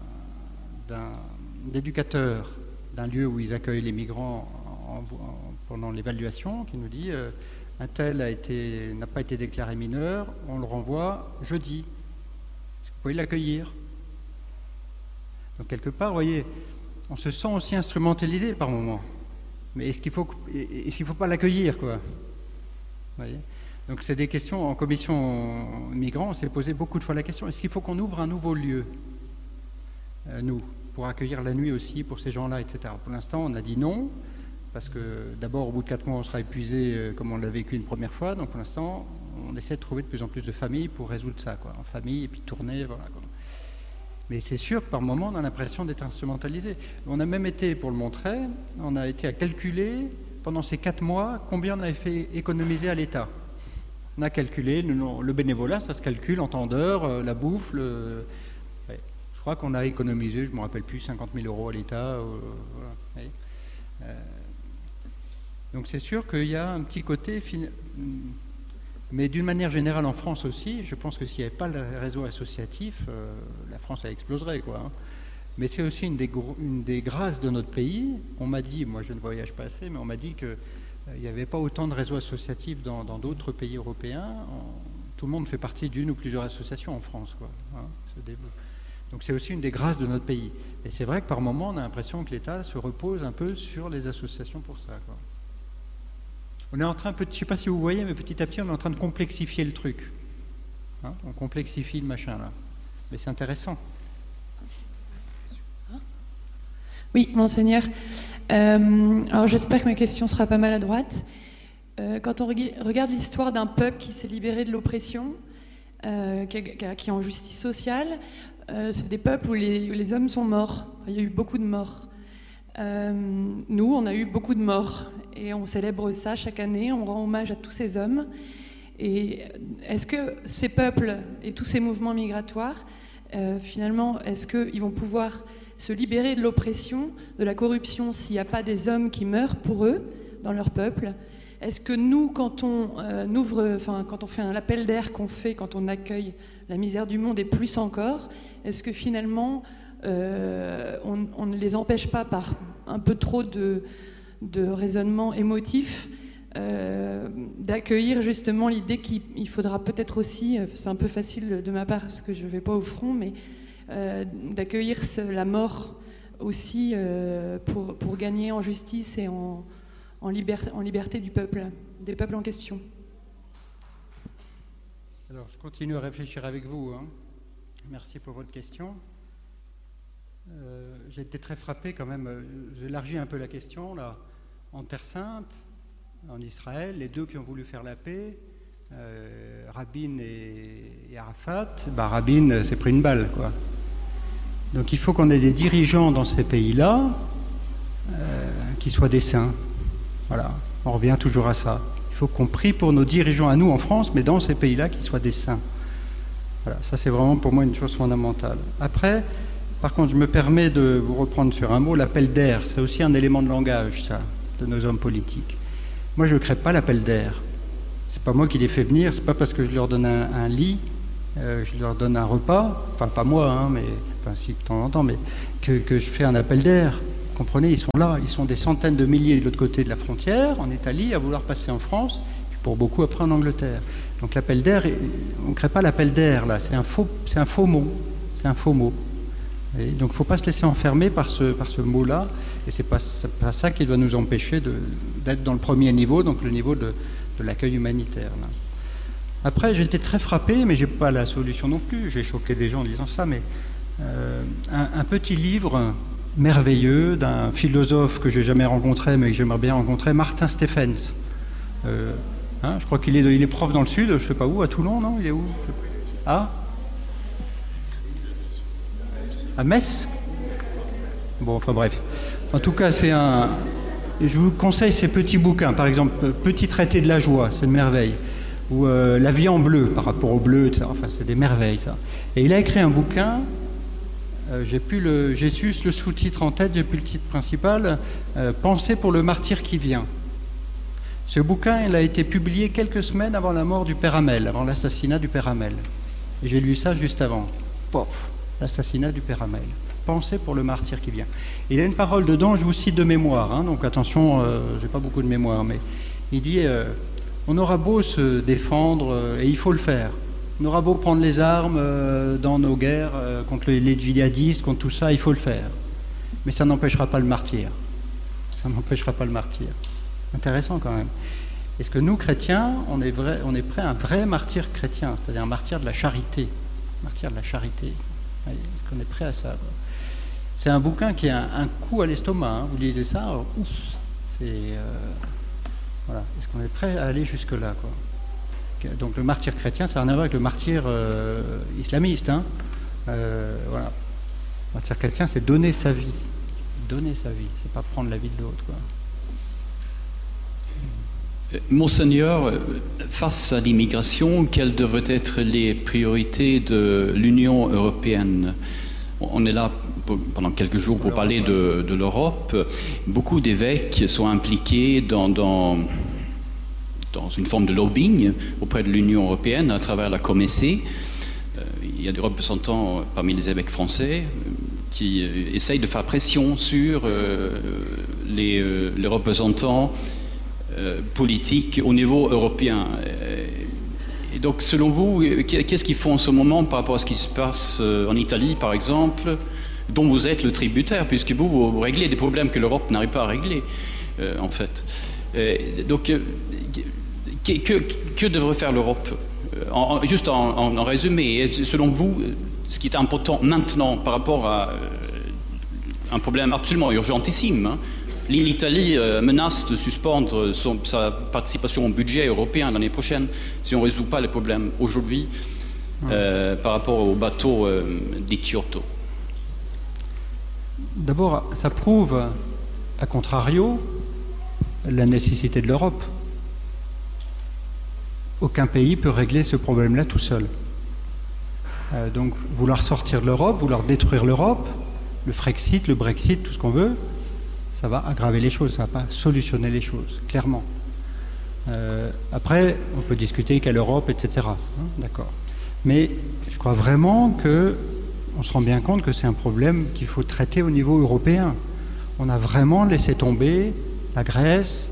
Speaker 2: éducateur d'un lieu où ils accueillent les migrants pendant l'évaluation, qui nous dit un tel n'a pas été déclaré mineur, on le renvoie jeudi. Est-ce que vous pouvez l'accueillir? Donc quelque part, vous voyez, on se sent aussi instrumentalisé par moment. Mais est-ce qu'il faut pas l'accueillir, quoi? Vous voyez? Donc c'est des questions, en commission migrants, on s'est posé beaucoup de fois la question, est-ce qu'il faut qu'on ouvre un nouveau lieu, nous, pour accueillir la nuit aussi pour ces gens-là, etc. Pour l'instant, on a dit non, parce que d'abord, au bout de 4 mois, on sera épuisé comme on l'a vécu une première fois, donc pour l'instant, on essaie de trouver de plus en plus de familles pour résoudre ça, quoi, en famille, et puis tourner, voilà, quoi. Mais c'est sûr que par moment, on a l'impression d'être instrumentalisé. On a même été, pour le montrer, on a été à calculer, pendant ces 4 mois, combien on avait fait économiser à l'État. On a calculé, le bénévolat, ça se calcule en temps d'heure, la bouffe, ouais. Je crois qu'on a économisé, je ne me rappelle plus, 50 000 € à l'État. Voilà. Donc c'est sûr qu'il y a un petit côté... Mais d'une manière générale, en France aussi, je pense que s'il n'y avait pas le réseau associatif, la France, elle exploserait, quoi. Hein. Mais c'est aussi une des grâces de notre pays. On m'a dit, moi je ne voyage pas assez, mais on m'a dit que il n'y avait pas autant de réseaux associatifs dans d'autres pays européens. Tout le monde fait partie d'une ou plusieurs associations en France, quoi. Hein, donc c'est aussi une des grâces de notre pays. Et c'est vrai que par moment, on a l'impression que l'État se repose un peu sur les associations pour ça, quoi. On est en train, je ne sais pas si vous voyez, mais petit à petit, on est en train de complexifier le truc. Hein, on complexifie le machin, là. Mais c'est intéressant.
Speaker 11: Oui, Monseigneur. Alors j'espère que ma question sera pas maladroite. Quand on regarde l'histoire d'un peuple qui s'est libéré de l'oppression, qui est en justice sociale, c'est des peuples où les hommes sont morts. Enfin, il y a eu beaucoup de morts. Nous, on a eu beaucoup de morts. Et on célèbre ça chaque année, on rend hommage à tous ces hommes. Et est-ce que ces peuples et tous ces mouvements migratoires, finalement, est-ce qu'ils vont pouvoir se libérer de l'oppression, de la corruption, s'il n'y a pas des hommes qui meurent pour eux, dans leur peuple? Est-ce que nous, quand on quand on fait un appel d'air qu'on fait, quand on accueille la misère du monde et plus encore, est-ce que finalement, on ne les empêche pas par un peu trop de raisonnement émotif, d'accueillir justement l'idée qu'il faudra peut-être aussi, c'est un peu facile de ma part parce que je ne vais pas au front, mais d'accueillir la mort aussi pour gagner en justice et en liberté du peuple, des peuples en question.
Speaker 2: Alors, je continue à réfléchir avec vous. Hein. Merci pour votre question. J'ai été très frappé quand même, j'élargis un peu la question là. En Terre Sainte, en Israël, les deux qui ont voulu faire la paix, Rabin et Arafat, Rabin s'est pris une balle, quoi. Donc il faut qu'on ait des dirigeants dans ces pays-là qui soient des saints. Voilà, on revient toujours à ça. Il faut qu'on prie pour nos dirigeants à nous en France, mais dans ces pays-là, qu'ils soient des saints. Voilà, ça c'est vraiment pour moi une chose fondamentale. Après, Par contre, je me permets de vous reprendre sur un mot, l'appel d'air. C'est aussi un élément de langage, ça, de nos hommes politiques. Moi, je ne crée pas l'appel d'air. C'est pas moi qui les fais venir, c'est pas parce que je leur donne un lit, je leur donne un repas, enfin pas moi, hein, mais enfin, si de temps en temps, mais que je fais un appel d'air. Vous comprenez, ils sont là, ils sont des centaines de milliers de l'autre côté de la frontière, en Italie, à vouloir passer en France, puis pour beaucoup après en Angleterre. Donc l'appel d'air, on ne crée pas l'appel d'air là, c'est un faux mot, c'est un faux mot. Et donc il ne faut pas se laisser enfermer par ce mot-là, et c'est pas ça qui doit nous empêcher d'être dans le premier niveau, donc le niveau de l'accueil humanitaire. Là. Après, j'ai été très frappé, mais je n'ai pas la solution non plus, j'ai choqué des gens en disant ça, mais un petit livre merveilleux d'un philosophe que je n'ai jamais rencontré, mais que j'aimerais bien rencontrer, Martin Stephens. Je crois qu'il est prof dans le sud, je ne sais pas où, à Toulon, non? Il est où? Ah, à Metz? Bon, enfin bref. En tout cas, je vous conseille ces petits bouquins. Par exemple, Petit traité de la joie, c'est une merveille. Ou La vie en bleu, par rapport au bleu, etc. Enfin, c'est des merveilles, ça. Et il a écrit un bouquin, j'ai su le sous-titre en tête, j'ai plus le titre principal, Pensée pour le martyr qui vient. Ce bouquin, il a été publié quelques semaines avant la mort du père Hamel, avant l'assassinat du père Hamel. Et j'ai lu ça juste avant. Pof, l'assassinat du père Hamel. Pensez pour le martyr qui vient. Il y a une parole dedans, je vous cite de mémoire, hein, donc attention, j'ai pas beaucoup de mémoire, mais il dit on aura beau se défendre, et il faut le faire. On aura beau prendre les armes dans nos guerres contre les djihadistes, contre tout ça, il faut le faire. Mais ça n'empêchera pas le martyr. Ça n'empêchera pas le martyr. Intéressant quand même. Est-ce que nous, chrétiens, on est prêts à un vrai martyr chrétien, c'est-à-dire un martyr de la charité. Martyr de la charité. Est-ce qu'on est prêt à ça, quoi? C'est un bouquin qui a un coup à l'estomac. Hein. Vous lisez ça, alors, ouf. Voilà. Est-ce qu'on est prêt à aller jusque-là, quoi? Donc le martyr chrétien, ça n'a rien à voir avec le martyr islamiste. Hein. Voilà. Le martyr chrétien, c'est donner sa vie. Donner sa vie, c'est pas prendre la vie de l'autre, quoi.
Speaker 12: Monseigneur, face à l'immigration, quelles devraient être les priorités de l'Union européenne? On est là pendant quelques jours pour parler de l'Europe. Beaucoup d'évêques sont impliqués dans une forme de lobbying auprès de l'Union européenne à travers la Comessé. Il y a des représentants parmi les évêques français qui essayent de faire pression sur les représentants politique au niveau européen. Et donc, selon vous, qu'est-ce qu'ils font en ce moment par rapport à ce qui se passe en Italie, par exemple, dont vous êtes le tributaire, puisque vous réglez des problèmes que l'Europe n'arrive pas à régler, en fait. Donc, que devrait faire l'Europe? Juste en résumé, selon vous, ce qui est important maintenant par rapport à un problème absolument urgentissime, hein, l'Italie menace de suspendre sa participation au budget européen l'année prochaine si on ne résout pas les problèmes aujourd'hui par rapport au bateau di Chiotto.
Speaker 2: D'abord, ça prouve, à contrario, la nécessité de l'Europe. Aucun pays peut régler ce problème-là tout seul. Donc, vouloir sortir de l'Europe, vouloir détruire l'Europe, le Frexit, le Brexit, tout ce qu'on veut, ça va aggraver les choses, ça ne va pas solutionner les choses, clairement. Après, on peut discuter quelle Europe, etc. Hein, d'accord. Mais je crois vraiment qu'on se rend bien compte que c'est un problème qu'il faut traiter au niveau européen. On a vraiment laissé tomber la Grèce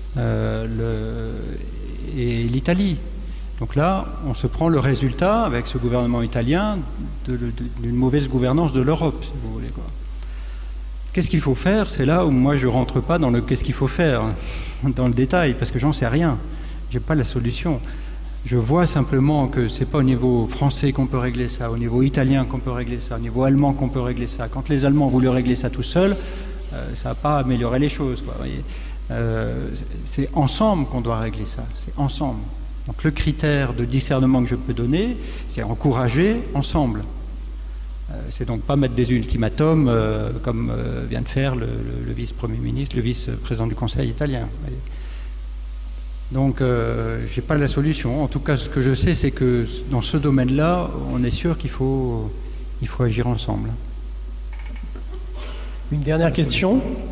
Speaker 2: et l'Italie. Donc là, on se prend le résultat, avec ce gouvernement italien, d'une mauvaise gouvernance de l'Europe, si vous voulez, quoi. Qu'est-ce qu'il faut faire? C'est là où moi je ne rentre pas dans le qu'est-ce qu'il faut faire, dans le détail, parce que j'en sais rien. Je n'ai pas la solution. Je vois simplement que ce n'est pas au niveau français qu'on peut régler ça, au niveau italien qu'on peut régler ça, au niveau allemand qu'on peut régler ça. Quand les Allemands ont voulu régler ça tout seuls, ça n'a pas amélioré les choses, quoi, voyez. C'est ensemble qu'on doit régler ça, c'est ensemble. Donc le critère de discernement que je peux donner, c'est encourager ensemble. C'est donc pas mettre des ultimatums comme vient de faire le vice-premier ministre, le vice-président du Conseil italien. Donc j'ai pas la solution. En tout cas, ce que je sais, c'est que dans ce domaine-là, on est sûr qu'il faut agir ensemble.
Speaker 1: Une dernière question.